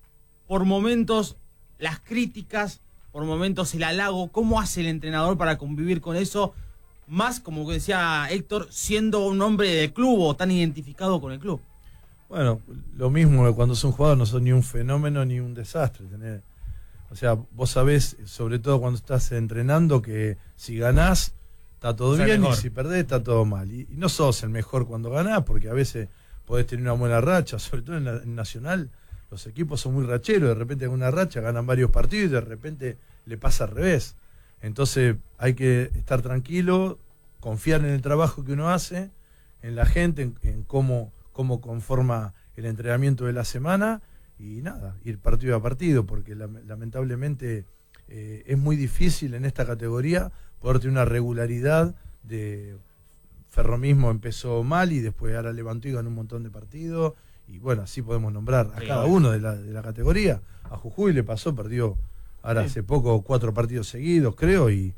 Por momentos, las críticas, por momentos el halago, ¿cómo hace el entrenador para convivir con eso? Más, como decía Héctor, siendo un hombre del club o tan identificado con el club. Bueno, lo mismo que cuando sos un jugador, no sos ni un fenómeno ni un desastre. tenés- o sea, vos sabés, sobre todo cuando estás entrenando, que si ganás, está todo Sos el bien, y mejor. si perdés, está todo mal. Y, y no sos el mejor cuando ganás, porque a veces podés tener una buena racha, sobre todo en, la, en Nacional, los equipos son muy racheros, de repente en una racha ganan varios partidos y de repente le pasa al revés. Entonces hay que estar tranquilo, confiar en el trabajo que uno hace, en la gente, en, en cómo, cómo conforma el entrenamiento de la semana y nada, ir partido a partido, porque lam- lamentablemente eh, es muy difícil en esta categoría poder tener una regularidad de Ferro mismo empezó mal y después ahora levantó y ganó un montón de partidos y bueno, así podemos nombrar a Sí, cada obvio. uno de la, de la categoría. A Jujuy le pasó, perdió ahora Sí. hace poco cuatro partidos seguidos, creo, y,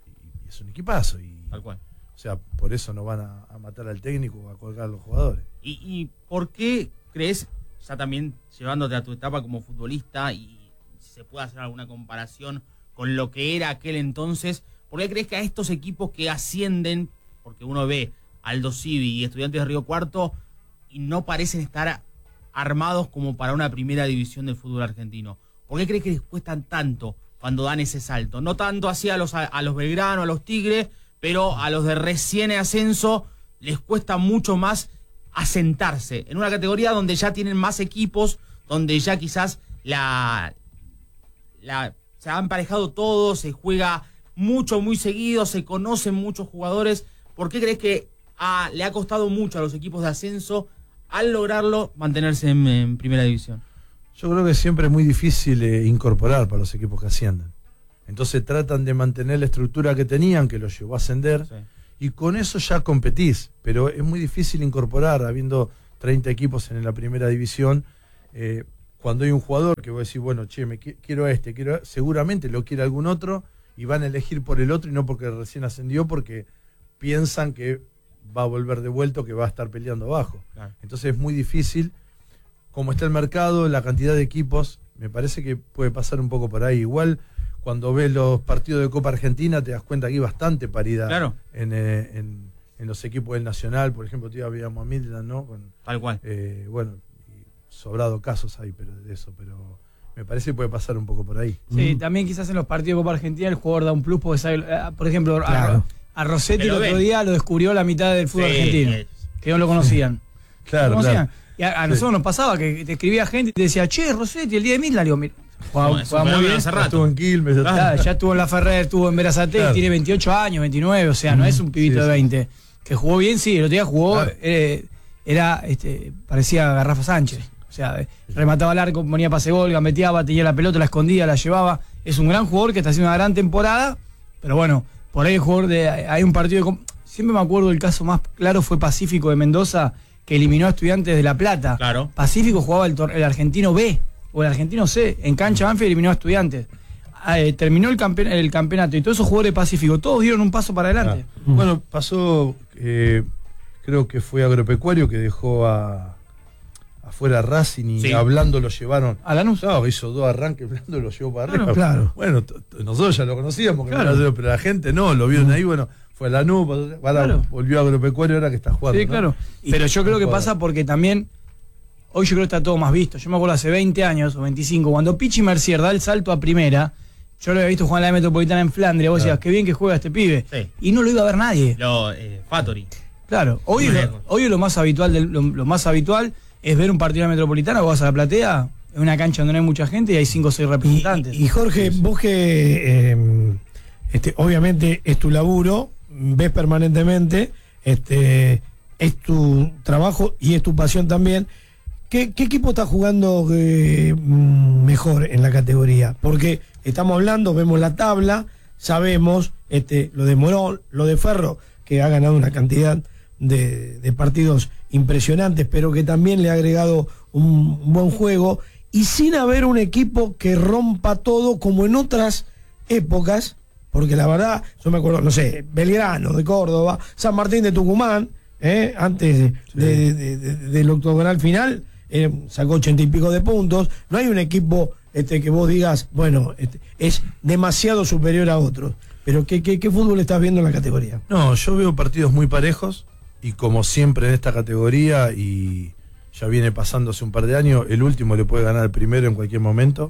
y es un equipazo. Y, Tal cual. o sea, por eso no van a, a matar al técnico o a colgar a los jugadores. ¿Y, y por qué crees, ya también llevándote a tu etapa como futbolista, y si se puede hacer alguna comparación con lo que era aquel entonces, por qué crees que a estos equipos que ascienden, porque uno ve Aldo Civi y Estudiantes de Río Cuarto, y no parecen estar armados como para una primera división del fútbol argentino? ¿Por qué crees que les cuestan tanto cuando dan ese salto? No tanto así a los, a, a los Belgrano, a los Tigres, pero a los de recién ascenso les cuesta mucho más asentarse en una categoría donde ya tienen más equipos, donde ya quizás la, la se ha emparejado todo, se juega mucho, muy seguido, se conocen muchos jugadores. ¿Por qué crees que ah, le ha costado mucho a los equipos de ascenso, al lograrlo, mantenerse en, en primera división? Yo creo que siempre es muy difícil eh, incorporar para los equipos que ascienden. Entonces tratan de mantener la estructura que tenían, que los llevó a ascender, Sí. y con eso ya competís. Pero es muy difícil incorporar, habiendo treinta equipos en la primera división, eh, cuando hay un jugador que vos decís, bueno, che, me qu- quiero a este, quiero a... seguramente lo quiere algún otro y van a elegir por el otro y no porque recién ascendió, porque piensan que va a volver de vuelta o que va a estar peleando abajo. Claro. Entonces es muy difícil, como está el mercado, la cantidad de equipos, me parece que puede pasar un poco por ahí. Igual cuando ves los partidos de Copa Argentina te das cuenta que hay bastante paridad Claro. en, eh, en, en los equipos del Nacional. Por ejemplo, tío, veíamos a Midland, ¿no? Con, Tal cual. eh, bueno, y sobrado casos hay pero de eso, pero me parece que puede pasar un poco por ahí. Sí, también quizás en los partidos de Copa Argentina el jugador da un plus porque sabe, eh, por ejemplo, a- Claro. a, Rossetti el Pero otro ven. día lo descubrió la mitad del fútbol Sí, argentino, eh, que no lo conocían. Claro, ¿Lo conocían? claro. Y a, a nosotros nos pasaba que te escribía gente y te decía, che, Rossetti, el día de Midland, digo, mira, juega, No, es juega un muy fenómeno bien. hace rato. Estuvo en Quilmes. Claro, ya estuvo en la Ferrer, estuvo en Berazategui, Claro. tiene veintiocho años, veintinueve, o sea, no es un pibito Sí, de sí. veinte. Que jugó bien, sí, el otro día jugó, Claro. eh, era, este, parecía Garrafa Sánchez. O sea, eh, remataba al arco, ponía pase gol, gambeteaba, tenía la pelota, la escondía, la llevaba. Es un gran jugador que está haciendo una gran temporada, pero bueno, por ahí el jugador de. Hay un partido de. com- Siempre me acuerdo el caso más claro fue Pacífico de Mendoza, que eliminó a Estudiantes de La Plata. Claro. Pacífico jugaba el, tor- el argentino B o el argentino C. En cancha Banfield eliminó a Estudiantes. Ah, eh, terminó el, campe- el campeonato y todos esos jugadores de Pacífico, todos dieron un paso para adelante. Ah. Bueno, pasó, eh, creo que fue Agropecuario que dejó a afuera a Racing y Sí. hablando lo llevaron. ¿A Lanús? No, hizo dos arranques, hablando lo llevó para arriba. Claro, claro. Bueno, t- t- nosotros ya lo conocíamos, que Claro. no era cero, pero la gente no, lo vieron ahí, bueno, fue a Lanús, ahora Claro. volvió a Agropecuario ahora que está jugando. Sí, ¿no? claro. Pero yo creo que pasa porque también, hoy yo creo que está todo más visto. Yo me acuerdo hace veinte años o veinticinco, cuando Pichi Mercier da el salto a primera, yo lo había visto jugar en la Metropolitana en Flandria, vos Claro. decías, qué bien que juega este pibe. Sí. Y no lo iba a ver nadie. Lo, eh, Fattori. Claro, hoy, Muy lo, lejos. hoy lo más habitual del- lo, lo más habitual es ver un partido de la Metropolitana, vos vas a la platea, en una cancha donde no hay mucha gente y hay cinco o seis Y, representantes. y Jorge, vos que eh, este, obviamente es tu laburo, ves permanentemente, este, es tu trabajo y es tu pasión también. ¿Qué, qué equipo está jugando eh, mm, mejor en la categoría? Porque estamos hablando, vemos la tabla, sabemos este, lo de Morón, lo de Ferro, que ha ganado una cantidad de, de partidos impresionantes, pero que también le ha agregado un buen juego, y sin haber un equipo que rompa todo como en otras épocas, porque la verdad, yo me acuerdo, no sé, Belgrano de Córdoba, San Martín de Tucumán, ¿eh? antes de, de- de- de- del octogonal final, eh, sacó ochenta y pico de puntos. No hay un equipo este, que vos digas, bueno, este, es demasiado superior a otros. Pero ¿qué, qué, qué fútbol estás viendo en la categoría? No, yo veo partidos muy parejos y como siempre en esta categoría, y ya viene pasando hace un par de años, el último le puede ganar al primero en cualquier momento.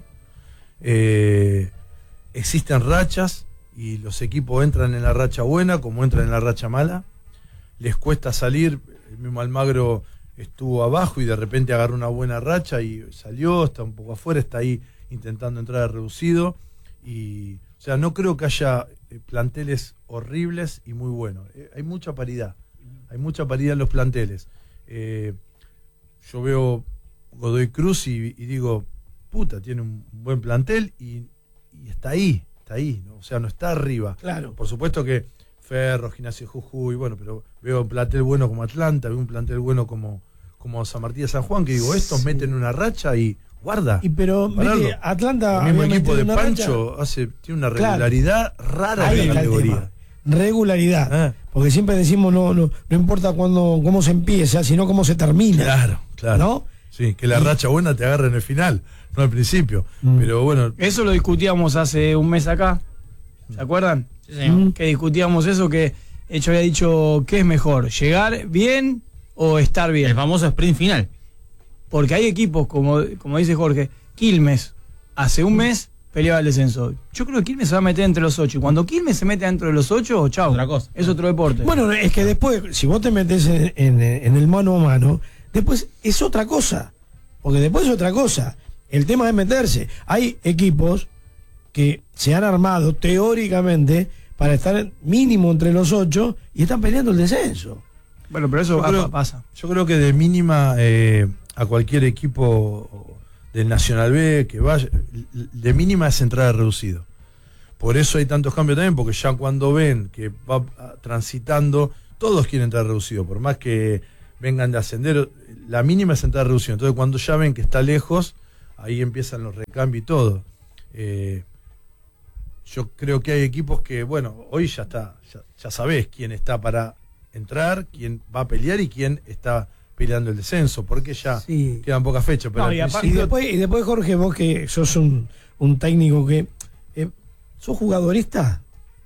Eh, existen rachas y los equipos entran en la racha buena como entran en la racha mala. Les cuesta salir, el mismo Almagro estuvo abajo y de repente agarró una buena racha y salió, está un poco afuera, está ahí intentando entrar a reducido. Y, o sea, no creo que haya eh, planteles horribles y muy buenos. Eh, hay mucha paridad, hay mucha paridad en los planteles. Eh, yo veo Godoy Cruz y, y digo, puta, tiene un buen plantel y, y está ahí, está ahí, ¿no? O sea, no está arriba. Claro. Por supuesto que Ferro, Gimnasia Jujuy, bueno, pero veo un plantel bueno como Atlanta, veo un plantel bueno como, como San Martín de San Juan, que digo, estos Sí. meten una racha y guarda. Y pero paralo. viste, Atlanta El mismo había equipo metido de una Pancho racha. hace, tiene una Claro. regularidad rara Ahí en la está el categoría. tema. Regularidad. Ah. Porque siempre decimos no, no, no importa cuándo, cómo se empieza, sino cómo se termina. Claro, claro. ¿No? Sí, que la racha buena te agarra en el final, no al principio. Mm. Pero bueno, Eso lo discutíamos hace un mes acá, ¿se acuerdan? Sí, señor. Mm. Que discutíamos eso, que yo había dicho, ¿qué es mejor? ¿Llegar bien o estar bien? El famoso sprint final. Porque hay equipos, como, como dice Jorge, Quilmes, hace un mes peleaba el descenso. Yo creo que Quilmes se va a meter entre los ocho. Y cuando Quilmes se mete dentro de los ocho, chao. Otra cosa. Es otro deporte. Bueno, es que después, si vos te metes en, en- en el mano a mano, después es otra cosa. Porque después es otra cosa. El tema es meterse. Hay equipos que se han armado teóricamente para estar mínimo entre los ocho y están peleando el descenso. Bueno, pero eso Yo pa- creo- pa- pasa. yo creo que de mínima eh, a cualquier equipo del Nacional B que vaya, de mínima es entrar a reducido. Por eso hay tantos cambios también, porque ya cuando ven que va ah, transitando, todos quieren entrar a reducido, por más que vengan de ascender. La mínima es entrar a reducción. Entonces, cuando ya ven que está lejos, ahí empiezan los recambios y todo. Eh, yo creo que hay equipos que, bueno, hoy ya está, ya, ya sabés quién está para entrar, quién va a pelear y quién está peleando el descenso, porque ya Sí. quedan pocas fechas. Pero No, al y, apa- y principio- después, y después, Jorge, vos que sos un, un técnico que... Eh, ¿Sos jugadorista?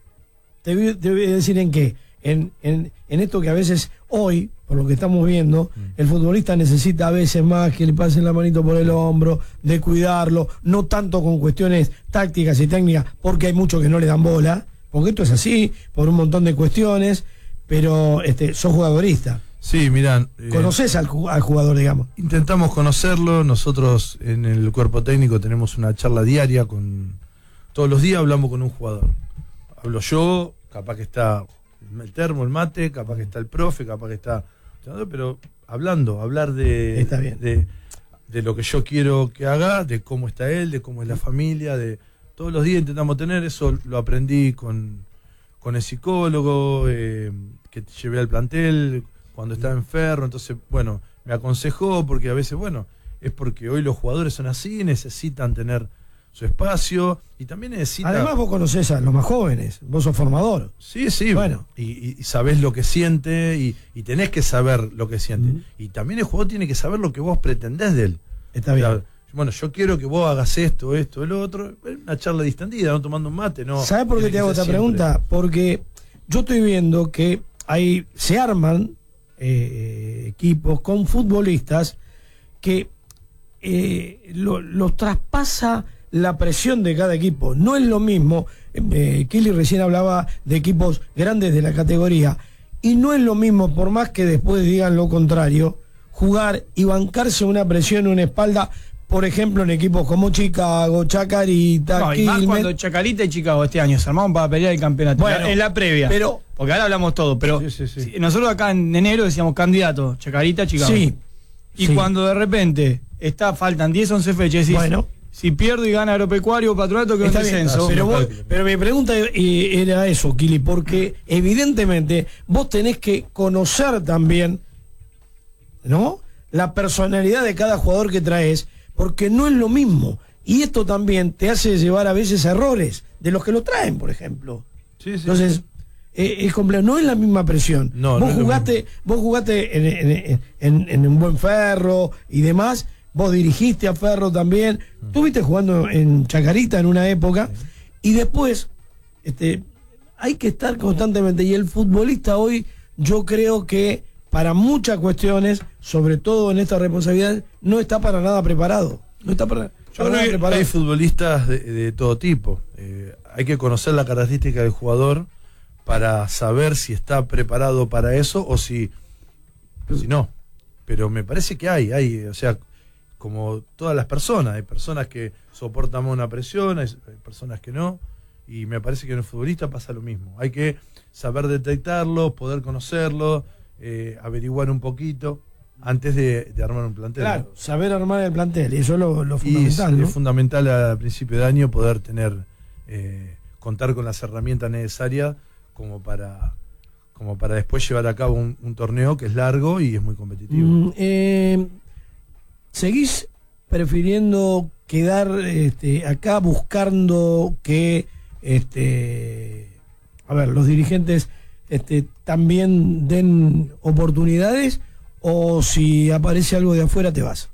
Te voy, te voy a decir en qué. En, en, en esto que a veces hoy, por lo que estamos viendo, Mm. el futbolista necesita a veces más que le pasen la manito por el hombro, de cuidarlo, no tanto con cuestiones tácticas y técnicas, porque hay muchos que no le dan bola, porque esto es así, por un montón de cuestiones, pero este, sos jugadorista. Sí, mirá. eh, Conoces al, ju- al jugador, digamos. Intentamos conocerlo. Nosotros en el cuerpo técnico tenemos una charla diaria con. Todos los días hablamos con un jugador. Hablo yo, capaz que está el termo, el mate, capaz que está el profe, capaz que está. Pero hablando, hablar de. Está bien. De, de lo que yo quiero que haga, de cómo está él, de cómo es la familia, de. Todos los días intentamos tener eso, lo aprendí con, con el psicólogo eh, que llevé al plantel cuando estaba enfermo. Entonces, bueno, me aconsejó porque a veces, bueno, es porque hoy los jugadores son así, necesitan tener su espacio y también necesitan. Además vos conocés a los más jóvenes, vos sos formador. Sí, sí. Bueno. Y, y, y sabés lo que siente y, y tenés que saber lo que siente. Ujú. Y también el jugador tiene que saber lo que vos pretendés de él. Está bien. O sea, bueno, yo quiero que vos hagas esto, esto, el otro. Una charla distendida, no tomando un mate, no. ¿Sabés por qué tiene te que hago ser esta siempre. pregunta? Porque yo estoy viendo que hay, se arman eh, equipos con futbolistas que eh, lo- los traspasa la presión de cada equipo. No es lo mismo, eh, Kili recién hablaba de equipos grandes de la categoría, y no es lo mismo, por más que después digan lo contrario, jugar y bancarse una presión en una espalda, por ejemplo, en equipos como Chicago, Chacarita, No, y más Quilmes. cuando Chacarita y Chicago este año se armaron para pelear el campeonato. Bueno, en la previa. pero- porque ahora hablamos todo, pero Sí, sí, sí. si- nosotros acá en enero decíamos candidato, Chacarita, Chicago. Sí. Y sí. cuando de repente está, faltan diez, once fechas, decís, Bueno. si pierdo y gana Agropecuario, Patronato, que es Está un bien, descenso. pero, vos- cálculo. pero mi pregunta eh, era eso, Kili, porque evidentemente vos tenés que conocer también, ¿no?, la personalidad de cada jugador que traes, porque no es lo mismo. Y esto también te hace llevar a veces a errores de los que lo traen, por ejemplo. Sí, sí. Entonces, eh, es complejo, no es la misma presión. No, vos no es lo jugaste, vos jugaste en, en- en- en un buen Ferro y demás, vos dirigiste a Ferro también, estuviste jugando en Chacarita en una época, y después, este, hay que estar constantemente, y el futbolista hoy, yo creo que para muchas cuestiones, sobre todo en esta responsabilidad, no está para nada preparado. No está para, Yo para creo nada que preparado. hay futbolistas de, de todo tipo. Eh, hay que conocer la característica del jugador para saber si está preparado para eso o si, si no. Pero me parece que hay, hay, o sea, como todas las personas, hay personas que soportan más una presión, hay, hay personas que no, y me parece que en el futbolista pasa lo mismo. Hay que saber detectarlo, poder conocerlo, eh, averiguar un poquito antes de, de armar un plantel. Claro, saber armar el plantel, y eso es lo, lo Y es, fundamental, ¿no? es fundamental a principio de año poder tener, eh, contar con las herramientas necesarias como para, como para después llevar a cabo un, un torneo que es largo y es muy competitivo. Mm, eh, ¿Seguís prefiriendo quedar este, acá buscando que este, a ver, los dirigentes este, también den oportunidades, o si aparece algo de afuera te vas?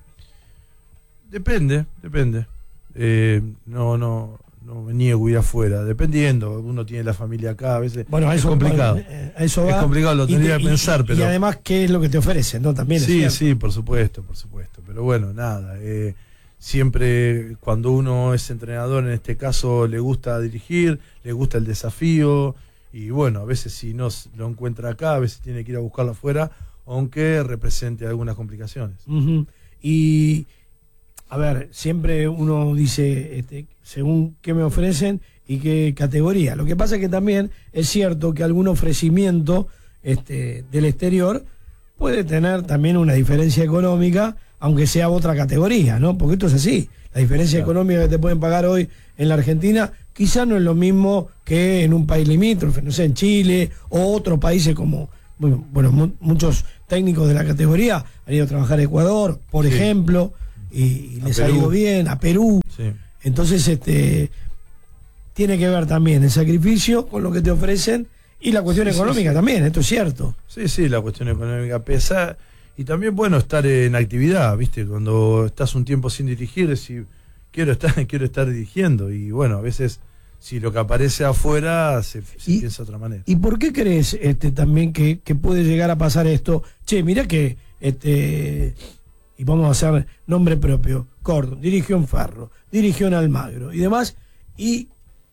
Depende, depende. Eh, no, no, no me niego a ir afuera, dependiendo. Uno tiene la familia acá, a veces Bueno, a es eso, complicado. eh, a eso Es va. complicado, lo Y tendría te- que y- pensar, y, pero- y además, ¿qué es lo que te ofrecen? ¿No? También es Sí, cierto. sí, por supuesto, por supuesto. Pero bueno, nada. eh, siempre cuando uno es entrenador, en este caso, le gusta dirigir, le gusta el desafío. Y bueno, a veces si no s- lo encuentra acá, a veces tiene que ir a buscarlo afuera, aunque represente algunas complicaciones. Ujú. Y, a ver, siempre uno dice, este, según qué me ofrecen y qué categoría. Lo que pasa es que también es cierto que algún ofrecimiento este, del exterior puede tener también una diferencia económica, aunque sea otra categoría, ¿no? Porque esto es así. La diferencia Claro. económica que te pueden pagar hoy en la Argentina quizás no es lo mismo que en un país limítrofe, no sé, en Chile o otros países como, bueno, bueno mu- muchos técnicos de la categoría han ido a trabajar a Ecuador, por sí. ejemplo, y, y les Perú. ha ido bien, a Perú. Sí. Entonces, este tiene que ver también el sacrificio con lo que te ofrecen y la cuestión sí, económica sí, sí. también, esto es cierto. Sí, sí, la cuestión económica pesa. Y también, bueno, estar en actividad, ¿viste? Cuando estás un tiempo sin dirigir, decir, quiero estar, quiero estar dirigiendo. Y bueno, a veces, si lo que aparece afuera, se, se y, piensa de otra manera. ¿Y por qué crees este, también que, que puede llegar a pasar esto? Che, mirá que, este y vamos a hacer nombre propio, Cordon, dirigió en Ferro, dirigió en Almagro y demás, y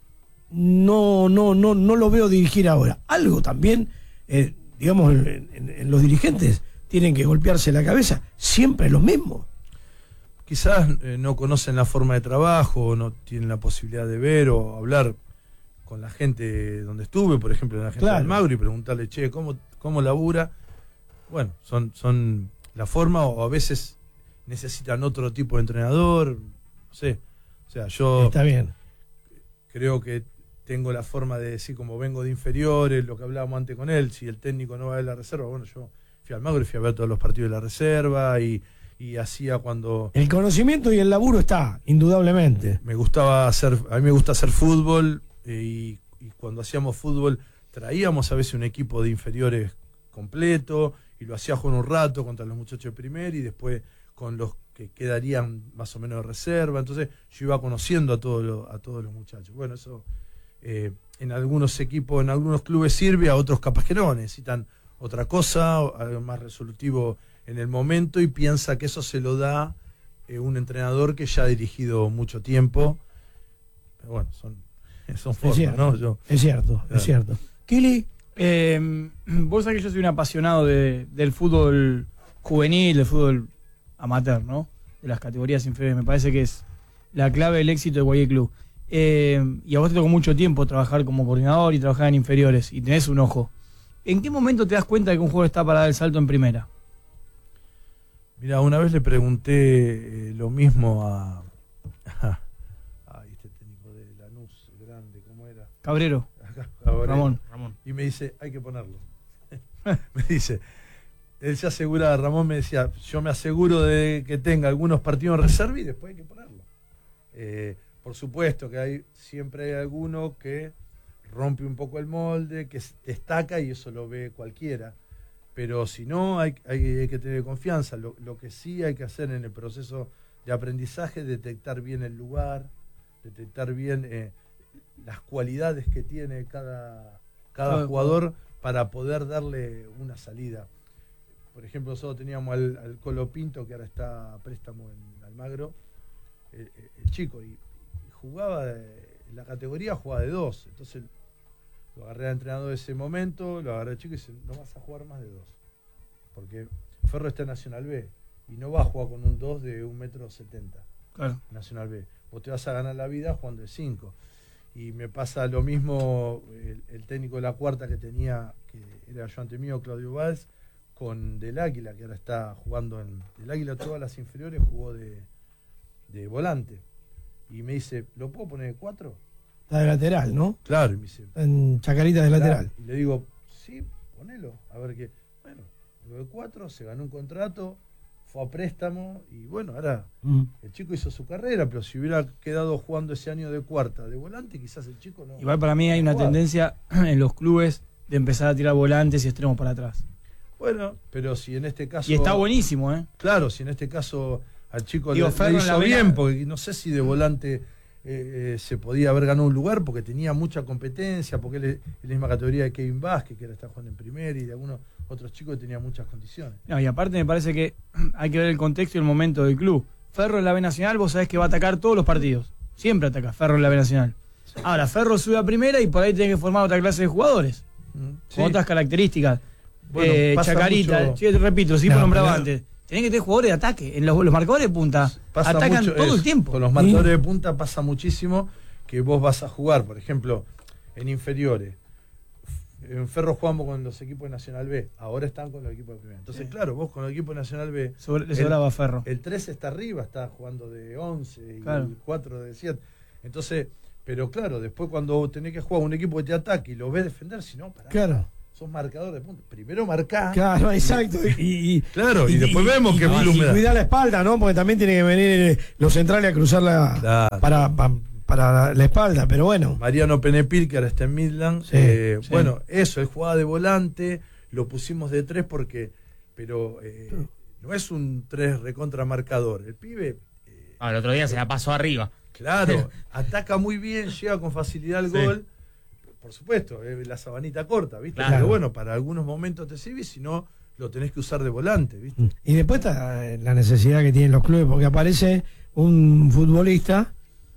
no, no, no, no lo veo dirigir ahora. Algo también, eh, digamos, en, en, en los dirigentes tienen que golpearse la cabeza, siempre lo mismo. Quizás eh, no conocen la forma de trabajo, no tienen la posibilidad de ver o hablar con la gente donde estuve, por ejemplo, la gente claro. de Almagro, y preguntarle, che, ¿cómo, cómo labura? Bueno, son, son la forma, o a veces necesitan otro tipo de entrenador, no sé. O sea, yo Está bien. creo que tengo la forma de decir, como vengo de inferiores, lo que hablábamos antes con él, si el técnico no va a ver la reserva, bueno, yo fui al Almagro y fui a ver todos los partidos de la reserva y, y hacía cuando... El conocimiento y el laburo está, indudablemente. Me gustaba hacer, a mí me gusta hacer fútbol eh, y, y cuando hacíamos fútbol traíamos a veces un equipo de inferiores completo y lo hacía jugar un rato contra los muchachos de primer y después con los que quedarían más o menos de reserva. Entonces yo iba conociendo a todos los, a todos los muchachos. Bueno, eso eh, en algunos equipos, en algunos clubes sirve, a otros capaz que no, necesitan otra cosa, algo más resolutivo en el momento, y piensa que eso se lo da eh, un entrenador que ya ha dirigido mucho tiempo. Pero bueno, son, son formas, es cierto, ¿no? Yo, es cierto, claro. es cierto. Kili, eh, vos sabés que yo soy un apasionado de, del fútbol juvenil, del fútbol amateur, ¿no? De las categorías inferiores. Me parece que es la clave del éxito de cualquier club. Eh, y a vos te tocó mucho tiempo trabajar como coordinador y trabajar en inferiores, y tenés un ojo. ¿En qué momento te das cuenta de que un jugador está para dar el salto en primera? Mira, una vez le pregunté eh, lo mismo a, a, a este técnico de Lanús, grande, ¿cómo era? Cabrero. Cabrero. Ramón. Ramón. Y me dice, hay que ponerlo. Me dice, él se asegura, Ramón me decía, yo me aseguro de que tenga algunos partidos en reserva y después hay que ponerlo. Eh, por supuesto que hay siempre hay alguno que rompe un poco el molde, que destaca y eso lo ve cualquiera. Pero si no, hay, hay, hay que tener confianza. Lo, lo que sí hay que hacer en el proceso de aprendizaje es detectar bien el lugar, detectar bien eh, las cualidades que tiene cada, cada jugador para poder darle una salida. Por ejemplo, nosotros teníamos al, al Colo Pinto, que ahora está a préstamo en Almagro, el, el chico, y, y jugaba, de, en la categoría jugaba de dos. Entonces lo agarré al entrenador de ese momento, lo agarré al chico y dice, no vas a jugar más de dos. Porque Ferro está en Nacional B y no va a jugar con un dos de un metro setenta. Claro. Nacional B. Vos te vas a ganar la vida jugando de cinco. Y me pasa lo mismo el, el técnico de la cuarta que tenía, que era ayudante mío, Claudio Valls, con Del Águila, que ahora está jugando en Del Águila, todas las inferiores jugó de, de volante. Y me dice, ¿lo puedo poner de cuatro? Está de lateral, ¿no? Claro, y me dice, en Chacarita de lateral. Y le digo, sí, ponelo, a ver qué. Bueno, lo de cuatro, se ganó un contrato, fue a préstamo, y bueno, ahora mm. el chico hizo su carrera, pero si hubiera quedado jugando ese año de cuarta, de volante, quizás el chico no. Igual para mí hay una jugar. tendencia en los clubes de empezar a tirar volantes y extremos para atrás. Bueno, pero si en este caso... Y está buenísimo, ¿eh? Claro, si en este caso al chico Digo, le, le hizo bien, porque no sé si de volante eh, eh, se podía haber ganado un lugar, porque tenía mucha competencia, porque él es la misma categoría de Kevin Vázquez, que ahora está jugando en primera, y de algunos otros chicos que tenían muchas condiciones. No, y aparte me parece que hay que ver el contexto y el momento del club. Ferro en la B Nacional, vos sabés que va a atacar todos los partidos. Siempre ataca Ferro en la B Nacional. Sí. Ahora, Ferro sube a primera y por ahí tenés que formar otra clase de jugadores. Mm, sí. Con otras características. Bueno, eh, Chacarita, mucho... sí, repito, sí, no, nombraba pero... antes. Tenés que tener jugadores de ataque. En los, los marcadores de punta pasa atacan mucho, todo es, el tiempo. Con los marcadores ¿Sí? de punta pasa muchísimo que vos vas a jugar, por ejemplo, en inferiores. En Ferro jugamos con los equipos de Nacional B, ahora están con los equipos de primera. Entonces, sí. claro, vos con el equipo de Nacional B, Sobre, le sobraba Ferro. El tres está arriba, está jugando de once y claro. el cuatro de siete. Entonces, pero claro, después cuando tenés que jugar un equipo que te ataque y lo ves defender, si no, pará. Claro. sos marcador de punta. Primero marcá. Claro, exacto. Y, y- Claro, y, después vemos y- que y- Blum y me da. cuidar la espalda, ¿no? Porque también tiene que venir los centrales a cruzar la Claro. para, pa- para la espalda, pero bueno. Mariano Penepil, que ahora está en Midland. Sí, eh, sí. Bueno, eso, él jugaba de volante, lo pusimos de tres porque, pero eh, no es un tres recontra marcador. El pibe, Ah, el otro día se la pasó arriba. claro, ataca muy bien, llega con facilidad al Sí. gol. Por supuesto, eh, la sabanita corta, ¿viste? Claro. Pero bueno, para algunos momentos te sirve, si no, lo tenés que usar de volante, ¿viste? Y después está la necesidad que tienen los clubes, porque aparece un futbolista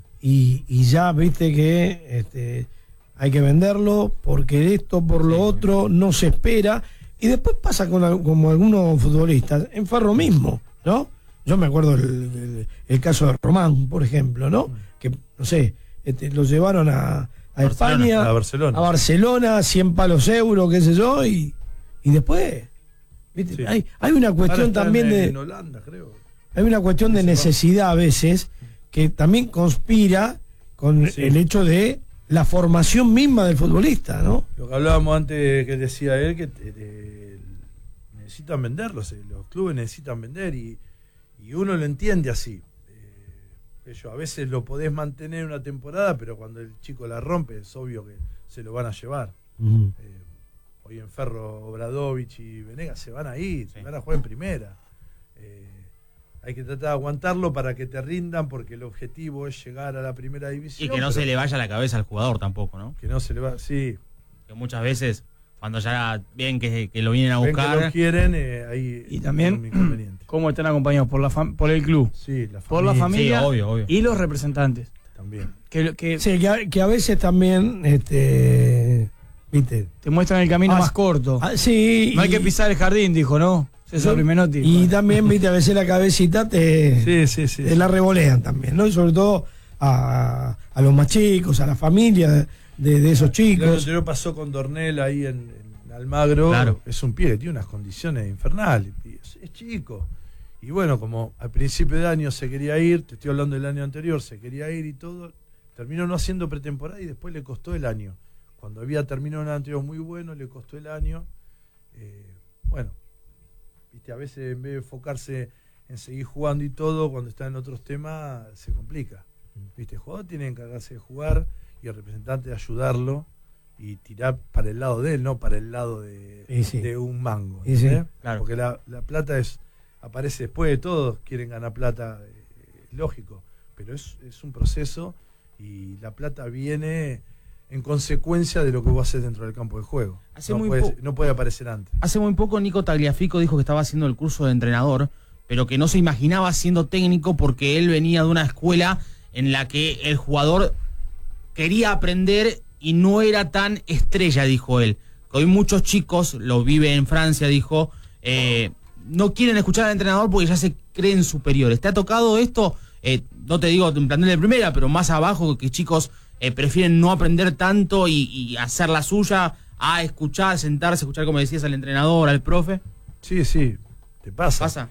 y, y ya viste que este, hay que venderlo porque esto, por lo otro, no se espera. Y después pasa con al- como algunos futbolistas, en Ferro mismo, ¿no? Yo me acuerdo el, el- el caso de Román, por ejemplo, ¿no? Que, no sé, este, lo llevaron a, a Barcelona, España, a Barcelona. a Barcelona, cien palos euros, qué sé yo, y, y después, ¿viste? Sí. Hay, hay una Ahora cuestión está también en, de... en Holanda, creo. Hay una cuestión de necesidad a veces que también conspira con Sí. el hecho de la formación misma del futbolista, ¿no? Lo que hablábamos antes, que decía él, que eh, eh, necesitan venderlos, eh, los clubes necesitan vender y, y uno lo entiende así. Eh, ellos a veces lo podés mantener una temporada, pero cuando el chico la rompe es obvio que se lo van a llevar. Eh, hoy en Ferro, Obradovich y Venegas se van a ir, se van a jugar en primera. Eh, hay que tratar de aguantarlo para que te rindan, porque el objetivo es llegar a la primera división. Y que no pero se le vaya la cabeza al jugador tampoco, ¿no? Que no se le va, sí. Que muchas veces, cuando ya ven que, que lo vienen a Ven que buscar. lo quieren, eh, ahí Y es un también, inconveniente. cómo están acompañados por la fam- por el club, Sí, la por la familia Sí, obvio, obvio. y los representantes. también. Que, que Sí, que a, que a veces también, este, viste. te muestran el camino Ah, más corto. Ah, sí. No hay y- que pisar el jardín, dijo, ¿no? César Menotti. Y también, viste, a veces la cabecita te, Sí, sí, sí. te la revolean también, ¿no? Y sobre todo a, a los más chicos, a la familia de, de esos Lo chicos. anterior pasó con Dornel ahí en, en Almagro. Claro. Es un pie que tiene unas condiciones infernales. y Es, es chico. Y bueno, como al principio de año se quería ir, te estoy hablando del año anterior, se quería ir y todo, terminó no haciendo pretemporada y después le costó el año. Cuando había terminado un año anterior muy bueno, le costó el año. Eh, bueno, viste, a veces en vez de enfocarse en seguir jugando y todo, cuando está en otros temas, se complica. Viste, el jugador tiene que encargarse de jugar y el representante de ayudarlo y tirar para el lado de él, no para el lado de, Sí, sí. de un mango. Sí, sí. ¿entendés? Claro. Porque la, la plata es aparece después de todo, quieren ganar plata, eh, lógico, pero es, es un proceso y la plata viene en consecuencia de lo que vos haces dentro del campo de juego. Hace no, muy puede, po- no puede aparecer antes. Hace muy poco Nico Tagliafico dijo que estaba haciendo el curso de entrenador, pero que no se imaginaba siendo técnico porque él venía de una escuela en la que el jugador quería aprender y no era tan estrella, dijo él. Que hoy muchos chicos, lo vive en Francia, dijo, eh, no quieren escuchar al entrenador porque ya se creen superiores. ¿Te ha tocado esto? Eh, no te digo en plantel de primera, pero más abajo, que chicos eh, prefieren no aprender tanto y, y hacer la suya a escuchar, sentarse, escuchar, como decías, al entrenador, al profe. Sí, sí, te pasa. ¿Pasa?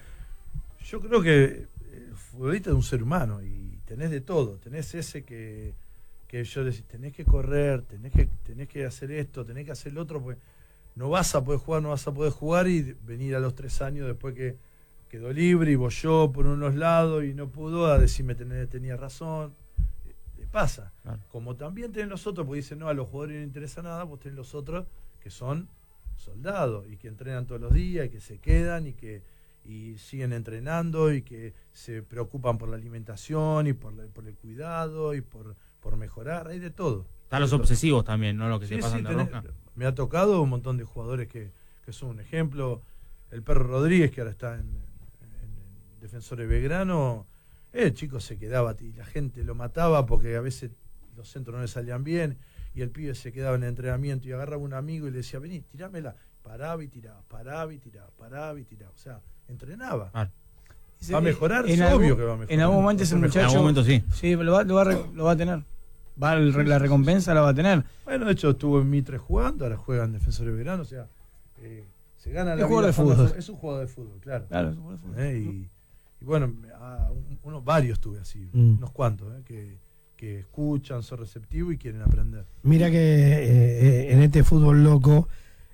Yo creo que el futbolista es un ser humano y tenés de todo. Tenés ese que, que yo decís, tenés que correr, tenés que, tenés que hacer esto, tenés que hacer lo otro, porque no vas a poder jugar, no vas a poder jugar y venir a los tres años después que quedó libre y bolló por unos lados y no pudo a decirme tenía, tenía razón. Le pasa. Claro. Como también tenés los otros, porque dicen, no, a los jugadores no les interesa nada, pues tenés los otros que son soldados y que entrenan todos los días y que se quedan y que y siguen entrenando y que se preocupan por la alimentación y por, la- por el cuidado y por, por mejorar, hay de todo. Están los obsesivos también, ¿no? Lo que Sí, se pasan sí, de tenés- rosca. me ha tocado un montón de jugadores que, que son un ejemplo. El Perro Rodríguez, que ahora está en, en, en Defensores Belgrano, el chico se quedaba y la gente lo mataba porque a veces los centros no le salían bien y el pibe se quedaba en el entrenamiento y agarraba a un amigo y le decía, vení, tirámela. Paraba y tiraba, paraba y tiraba, paraba y tiraba. O sea, entrenaba. Claro. ¿Va a mejorar? En Es algún- obvio que va a mejorar. En algún momento ese Va a ser muchacho. En algún momento sí. Sí, lo va, lo va, a re- lo va a tener. Va el- la recompensa la va a tener. Bueno, de hecho estuvo en Mitre jugando, ahora juega en Defensores Belgrano, o sea, eh, se gana Es la jugador vida de jugando- fútbol. Es un jugador de fútbol, claro. Claro, es un jugador de fútbol. Eh, y, y bueno, a un- unos varios tuve así, Mm. unos cuantos, eh, que, que escuchan, son receptivos y quieren aprender. Mira que eh, eh, en este fútbol loco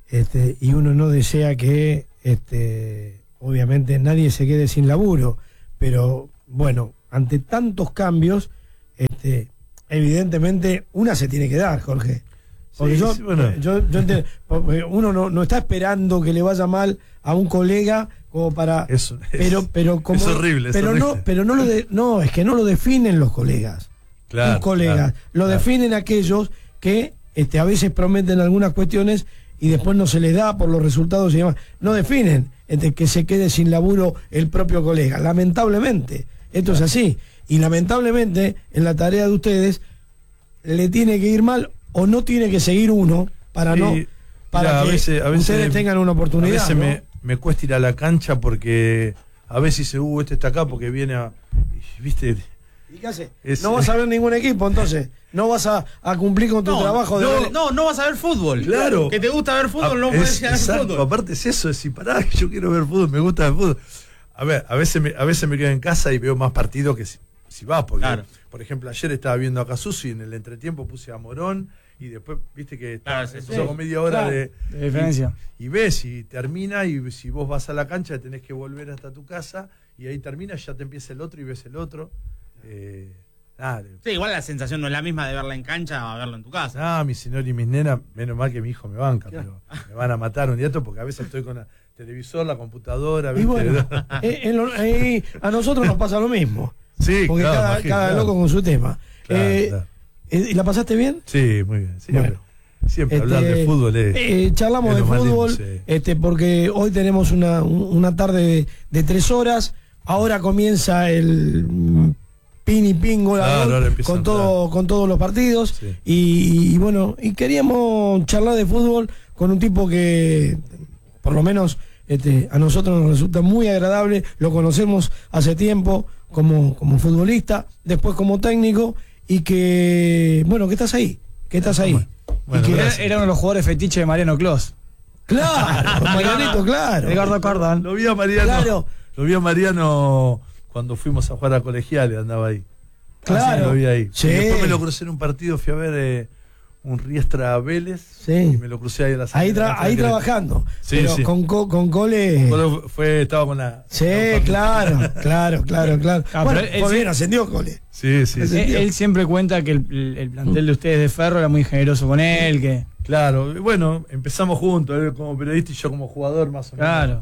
este, y uno no desea que, este, obviamente, nadie se quede sin laburo, pero bueno, ante tantos cambios, este, evidentemente una se tiene que dar, Jorge. Porque Sí, yo, sí, bueno. yo, yo entiendo, porque uno no, no está esperando que le vaya mal a un colega como para, Es- es- pero, pero como, es horrible, es pero horrible. no, pero no lo de, no, es que no lo definen los colegas, Claro, tus colegas, claro, lo claro. definen aquellos que, este, a veces prometen algunas cuestiones y después no se les da por los resultados y demás. No definen este, que se quede sin laburo el propio colega, lamentablemente, esto es así, y lamentablemente en la tarea de ustedes le tiene que ir mal o no tiene que seguir uno para Sí, no para mirá, a que veces- a veces- ustedes tengan una oportunidad. A veces ¿no? me, me cuesta ir a la cancha porque a veces dice, uh, este está acá porque viene a. y, ¿Viste? ¿Y qué hace? Es- No vas a ver ningún equipo, entonces. No vas a, a cumplir con tu No, trabajo de no, ver- no, no vas a ver fútbol. Claro. Que te gusta ver fútbol, no Ah, puedes es- ir a ver exacto, fútbol. aparte es eso, es si pará, que yo quiero ver fútbol, me gusta el fútbol. A ver, a veces me, a veces me quedo en casa y veo más partidos que si, si vas, porque, Claro. por ejemplo, ayer estaba viendo a Casuso y en el entretiempo puse a Morón y después, viste que Claro, está- sí, empezó sí. con media hora Claro, de, de diferencia. Y, y ves y termina y si vos vas a la cancha tenés que volver hasta tu casa y ahí termina, ya te empieza el otro y ves el otro. Eh, nada, Sí, igual la sensación no es la misma de verla en cancha a verla en tu casa. Ah, mi señor y mis nenas, menos mal que mi hijo me banca, pero me van a matar un día esto porque a veces estoy con el televisor, la computadora, Y ¿viste? bueno, eh, en lo- eh, a nosotros nos pasa lo mismo. sí, Porque claro, cada, imagino, cada claro. loco con su tema. Claro, Eh, claro. eh, ¿Y la pasaste bien? Sí, muy bien. Siempre, Bueno. siempre Este, hablar de fútbol es. eh, charlamos es de lo más lindo, fútbol, sí. este, porque hoy tenemos una, un- una tarde de, de tres horas. Ahora comienza el mm, pin y pin gol a Claro, gol ahora empieza a con todo, con todos los partidos. Sí. Y, y bueno, y queríamos charlar de fútbol con un tipo que, por lo menos, este, a nosotros nos resulta muy agradable. Lo conocemos hace tiempo como, como futbolista, después como técnico, y que, bueno, que estás ahí, que estás ahí. Bueno, Y que- Era, gracias. era uno de los jugadores fetiche de Mariano Clos. Claro, Marianito, claro. Edgardo Cordán. Lo vi a Mariano. Claro. Lo vi a Mariano cuando fuimos a jugar a colegiales, andaba ahí. Claro. Ah, sí, lo vi ahí. Sí. Y después me lo crucé en un partido, fui a ver eh, un Riestra Vélez. Sí. Y me lo crucé ahí a la Ahí, salida, tra- ahí que- trabajando. Sí, pero sí. con, co- con Cole. Colo fue, estaba con la. Sí, con- claro, claro, claro, claro. Ah, bueno, pero él fue sí- bien, ascendió Cole. Sí, sí, sí. Él, él siempre cuenta que el, el- el plantel de ustedes de Ferro era muy generoso con él, que Claro, y bueno, empezamos juntos, él como periodista y yo como jugador más o menos. claro.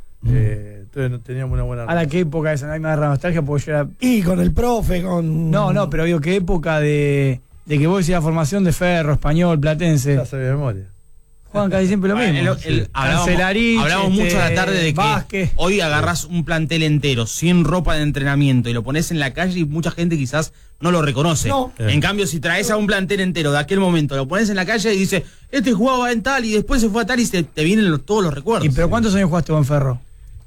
Eh, entonces no teníamos una buena A la qué época esa, a mí me agarra nostalgia porque yo era... Y con el profe, con. No, no, pero digo, qué época de, de que vos decías formación de Ferro, Español, Platense. Ya sabía de memoria. Juegan casi siempre lo Ah, mismo. el- el- hablamos Cancelarich, hablamos este, mucho a la tarde de que Vázquez. hoy agarrás un plantel entero sin ropa de entrenamiento y lo pones en la calle y mucha gente quizás no lo reconoce. No. En cambio, si traes a un plantel entero de aquel momento, lo pones en la calle y dice, este jugaba en tal y después se fue a tal y se, te vienen los- todos los recuerdos. ¿Y pero cuántos años jugaste con Ferro?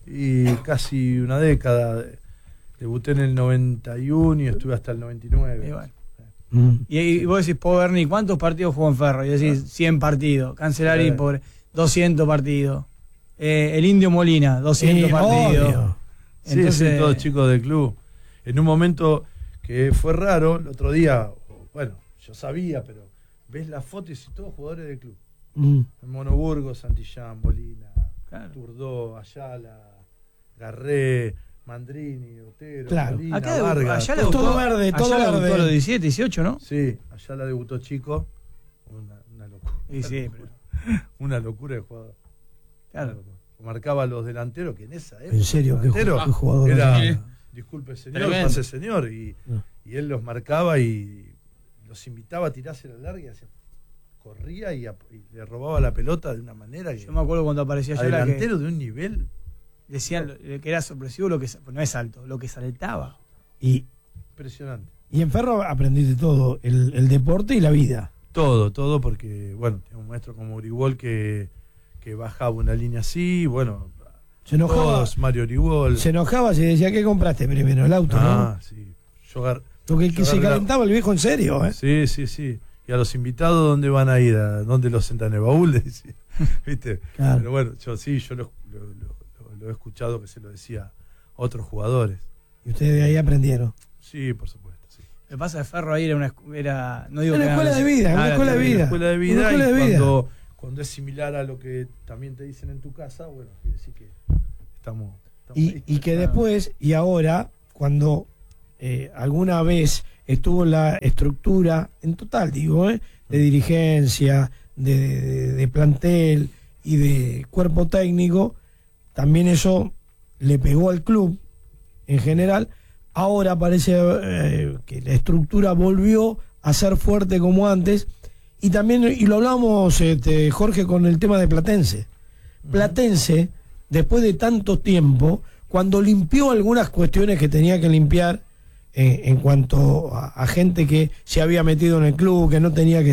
Y casi una década. Debuté en el noventa y uno y estuve hasta el noventa y nueve. Y bueno. Mm. Y, y vos decís, Po Berni, ¿cuántos partidos jugó en Ferro? Y decís, cien partidos. Cancelari, Sí. pobre, doscientos partidos. Eh, el Indio Molina, doscientos Sí, partidos. obvio. Sí, Entonces- sí, todos chicos del club. En un momento que fue raro, el otro día, bueno, yo sabía, pero ves las fotos y todos jugadores del club. Mm. Monoburgo, Santillán, Molina, Claro. Turdó, Ayala, Garré, Mandrini, Otero, Claro. Molina, Acá debutó- Vargas. allá Todo debutó- verde, allá todo debutó verde. a los diecisiete, dieciocho, ¿no? Sí, Ayala debutó chico. Una, una locura. Y sí, pero- Una locura de jugador. Claro. Marcaba a los delanteros que en esa época. En serio, qué, delantero ju- qué jugador. Era, Sí. disculpe señor, Tremendo. pase señor. Y, No. y él los marcaba y los invitaba a tirarse la larga y hacía- corría y, a- y le robaba la pelota de una manera que. Yo me acuerdo cuando aparecía a Ayala que delantero de un nivel decían lo- que era sorpresivo lo que sa- no es alto, lo que saltaba. Y, impresionante. y en Ferro aprendiste todo: el, el deporte y la vida. Todo, todo, porque, bueno, tenía un maestro como Uribol que, que bajaba una línea así, bueno, Se enojaba, todos, Mario Uribol. se enojaba, se decía, ¿qué compraste primero? El auto, Ah, sí. Yo agar- ¿no? Porque yo se agarré la- calentaba el viejo en serio, ¿eh? Sí, sí, sí. Y a los invitados, ¿dónde van a ir? ¿A dónde los sentan en el baúl? Le decía. ¿Viste? Claro. Pero bueno, yo sí, yo lo, lo- lo- lo he escuchado que se lo decía a otros jugadores. Y ustedes de ahí aprendieron. Sí, por supuesto. Sí. Lo que pasa de Ferro ahí era una escu- era no digo Una que escuela era- de vida, una Ah, escuela de terrible. vida. Escuela de vida, Una escuela y de vida. cuando, cuando es similar a lo que también te dicen en tu casa, bueno, quiere decir que estamos... estamos Y, ahí. y que después, y ahora, cuando eh, alguna vez estuvo la estructura, en total digo, eh, de dirigencia, de, de, de plantel y de cuerpo técnico, también eso le pegó al club en general. Ahora parece eh, que la estructura volvió a ser fuerte como antes. Y también, y lo hablamos, este, Jorge, con el tema de Platense. Platense, después de tanto tiempo, cuando limpió algunas cuestiones que tenía que limpiar eh, en cuanto a, a gente que se había metido en el club, que no tenía que